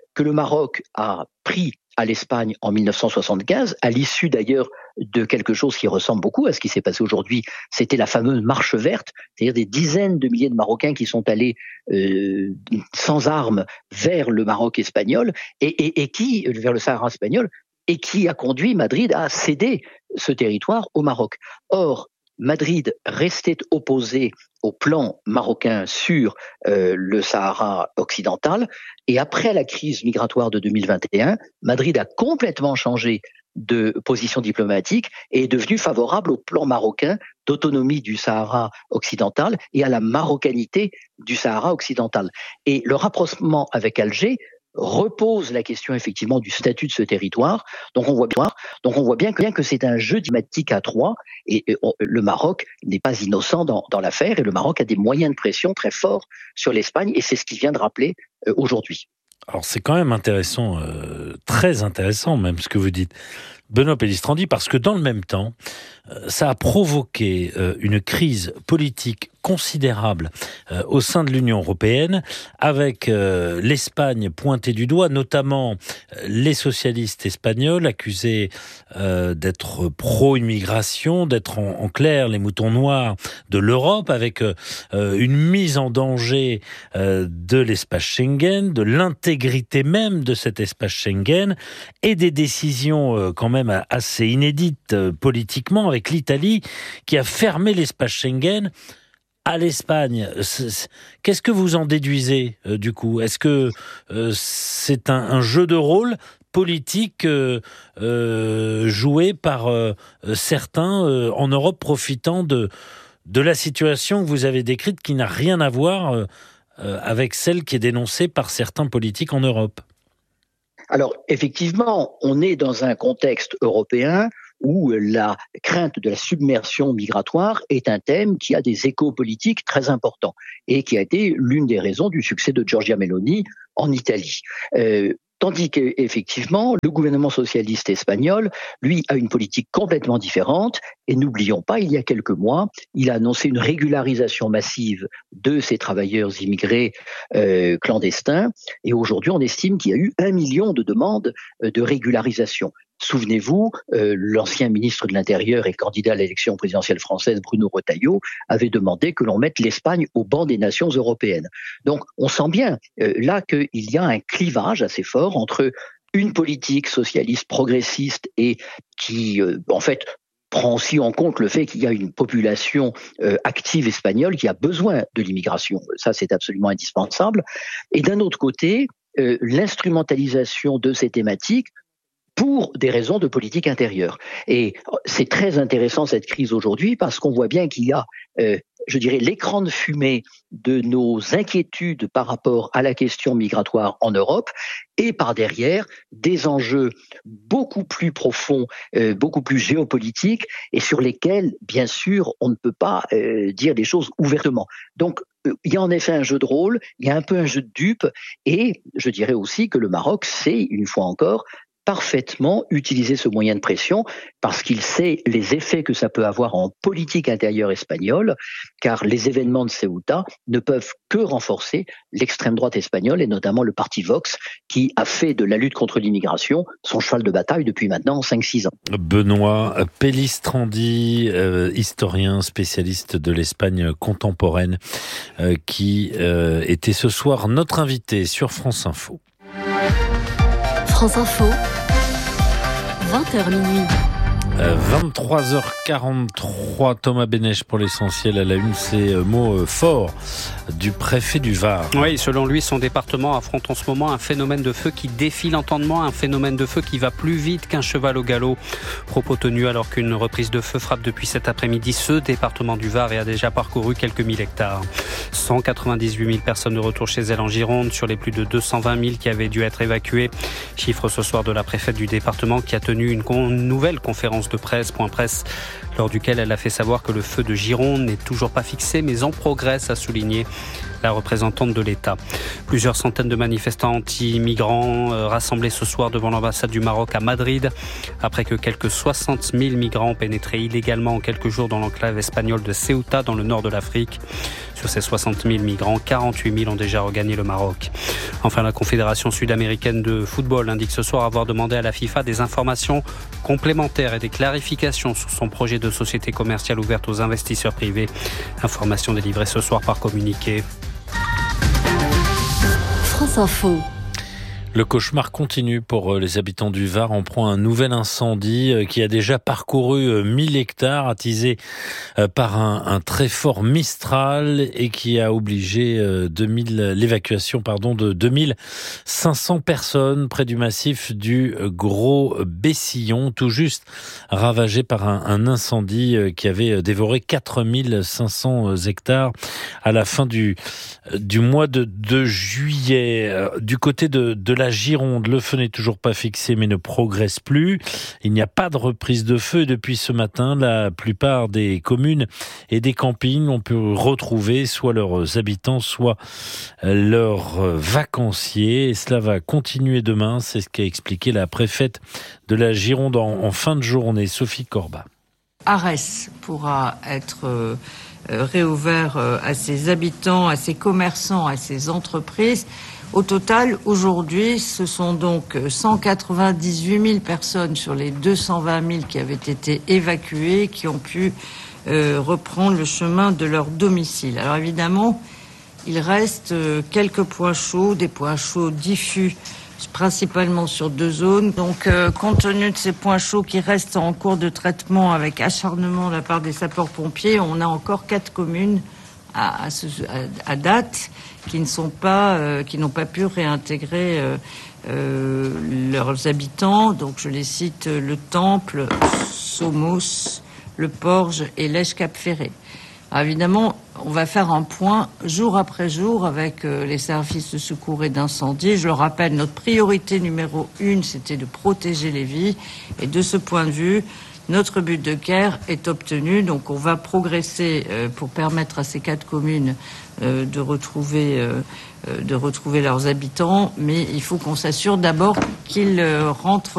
que le Maroc a pris à l'Espagne en mille neuf cent soixante-quinze, à l'issue d'ailleurs de quelque chose qui ressemble beaucoup à ce qui s'est passé aujourd'hui. C'était la fameuse marche verte, c'est-à-dire des dizaines de milliers de Marocains qui sont allés euh, sans armes vers le Maroc espagnol et, et, et qui, vers le Sahara espagnol, et qui a conduit Madrid à céder ce territoire au Maroc. Or, Madrid restait opposé au plan marocain sur euh, le Sahara occidental, et après la crise migratoire de deux mille vingt et un, Madrid a complètement changé de position diplomatique et est devenu favorable au plan marocain d'autonomie du Sahara occidental et à la marocanité du Sahara occidental. Et le rapprochement avec Alger repose la question effectivement du statut de ce territoire. Donc on voit bien, donc on voit bien que, bien que c'est un jeu diplomatique à trois, et, et on, le Maroc n'est pas innocent dans, dans l'affaire, et le Maroc a des moyens de pression très forts sur l'Espagne, et c'est ce qu'il vient de rappeler euh, aujourd'hui. Alors c'est quand même intéressant, euh, très intéressant même ce que vous dites, Benoît Pellistrandi, parce que dans le même temps, euh, ça a provoqué euh, une crise politique considérable euh, au sein de l'Union européenne, avec euh, l'Espagne pointée du doigt, notamment euh, les socialistes espagnols accusés euh, d'être pro-immigration, d'être en, en clair les moutons noirs de l'Europe, avec euh, une mise en danger euh, de l'espace Schengen, de l'intégrité même de cet espace Schengen, et des décisions euh, quand même assez inédites euh, politiquement, avec l'Italie qui a fermé l'espace Schengen à l'Espagne. Qu'est-ce que vous en déduisez euh, du coup ? Est-ce que euh, c'est un, un jeu de rôle politique euh, euh, joué par euh, certains euh, en Europe, profitant de, de la situation que vous avez décrite, qui n'a rien à voir euh, avec celle qui est dénoncée par certains politiques en Europe ? Alors, effectivement, on est dans un contexte européen où la crainte de la submersion migratoire est un thème qui a des échos politiques très importants et qui a été l'une des raisons du succès de Giorgia Meloni en Italie. Euh, Tandis qu'effectivement, le gouvernement socialiste espagnol, lui, a une politique complètement différente. Et n'oublions pas, il y a quelques mois, il a annoncé une régularisation massive de ces travailleurs immigrés euh, clandestins. Et aujourd'hui, on estime qu'il y a eu un million de demandes euh, de régularisation. Souvenez-vous, euh, l'ancien ministre de l'Intérieur et candidat à l'élection présidentielle française, Bruno Retailleau, avait demandé que l'on mette l'Espagne au banc des nations européennes. Donc, on sent bien euh, là qu'il y a un clivage assez fort entre une politique socialiste progressiste et qui, euh, en fait, prend aussi en compte le fait qu'il y a une population euh, active espagnole qui a besoin de l'immigration. Ça, c'est absolument indispensable. Et d'un autre côté, euh, l'instrumentalisation de ces thématiques pour des raisons de politique intérieure. Et c'est très intéressant cette crise aujourd'hui parce qu'on voit bien qu'il y a, euh, je dirais, l'écran de fumée de nos inquiétudes par rapport à la question migratoire en Europe et par derrière des enjeux beaucoup plus profonds, euh, beaucoup plus géopolitiques et sur lesquels, bien sûr, on ne peut pas euh, dire les choses ouvertement. Donc, euh, il y a en effet un jeu de rôle, il y a un peu un jeu de dupes et je dirais aussi que le Maroc sait, une fois encore, parfaitement utiliser ce moyen de pression parce qu'il sait les effets que ça peut avoir en politique intérieure espagnole, car les événements de Ceuta ne peuvent que renforcer l'extrême droite espagnole et notamment le parti Vox qui a fait de la lutte contre l'immigration son cheval de bataille depuis maintenant cinq six ans. Benoît Pellistrandi, euh, historien spécialiste de l'Espagne contemporaine, euh, qui euh, était ce soir notre invité sur France Info. France Info, vingt heures minuit. vingt-trois heures quarante-trois, Thomas Bénèche pour l'essentiel à la une, ces mots forts du préfet du Var. Oui, selon lui, son département affronte en ce moment un phénomène de feu qui défie l'entendement, un phénomène de feu qui va plus vite qu'un cheval au galop. Propos tenus alors qu'une reprise de feu frappe depuis cet après-midi ce département du Var et a déjà parcouru quelques mille hectares. cent quatre-vingt-dix-huit mille personnes de retour chez elles en Gironde sur les plus de deux cent vingt mille qui avaient dû être évacuées. Chiffre ce soir de la préfète du département qui a tenu une con- nouvelle conférence de presse, point presse, lors duquel elle a fait savoir que le feu de Gironde n'est toujours pas fixé, mais en progresse, a souligné la représentante de l'État. Plusieurs centaines de manifestants anti-migrants euh, rassemblés ce soir devant l'ambassade du Maroc à Madrid, après que quelques soixante mille migrants ont pénétré illégalement en quelques jours dans l'enclave espagnole de Ceuta, dans le nord de l'Afrique. Sur ces soixante mille migrants, quarante-huit mille ont déjà regagné le Maroc. Enfin, la Confédération sud-américaine de football indique ce soir avoir demandé à la FIFA des informations complémentaires et des clarifications sur son projet de société commerciale ouverte aux investisseurs privés. Information délivrée ce soir par communiqué. France Info. Le cauchemar continue pour les habitants du Var. On prend un nouvel incendie qui a déjà parcouru mille hectares, attisé par un, un très fort Mistral et qui a obligé deux mille, l'évacuation pardon, de deux mille cinq cents personnes près du massif du Gros Bessillon, tout juste ravagé par un, un incendie qui avait dévoré quatre mille cinq cents hectares à la fin du, du mois de, de juillet. Du côté de, de la Gironde, le feu n'est toujours pas fixé mais ne progresse plus. Il n'y a pas de reprise de feu. Depuis ce matin, la plupart des communes et des campings ont pu retrouver soit leurs habitants, soit leurs vacanciers. Et cela va continuer demain. C'est ce qu'a expliqué la préfète de la Gironde en, en fin de journée, Sophie Corbat. Arès pourra être euh, réouvert euh, à ses habitants, à ses commerçants, à ses entreprises. Au total, aujourd'hui, ce sont donc cent quatre-vingt-dix-huit mille personnes sur les deux cent vingt mille qui avaient été évacuées, qui ont pu euh, reprendre le chemin de leur domicile. Alors évidemment, il reste euh, quelques points chauds, des points chauds diffus, principalement sur deux zones. Donc, euh, compte tenu de ces points chauds qui restent en cours de traitement avec acharnement de la part des sapeurs-pompiers, on a encore quatre communes à, à, ce, à, à date qui ne sont pas, euh, qui n'ont pas pu réintégrer euh, euh, leurs habitants. Donc, je les cite: le Temple, Somos, le Porge et l'Èche-Cap-Ferré. Alors, évidemment, on va faire un point jour après jour avec euh, les services de secours et d'incendie. Je le rappelle, notre priorité numéro une, c'était de protéger les vies. Et de ce point de vue, notre but de guerre est obtenu. Donc, on va progresser euh, pour permettre à ces quatre communes euh, de retrouver, euh, de retrouver leurs habitants. Mais il faut qu'on s'assure d'abord qu'ils euh, rentrent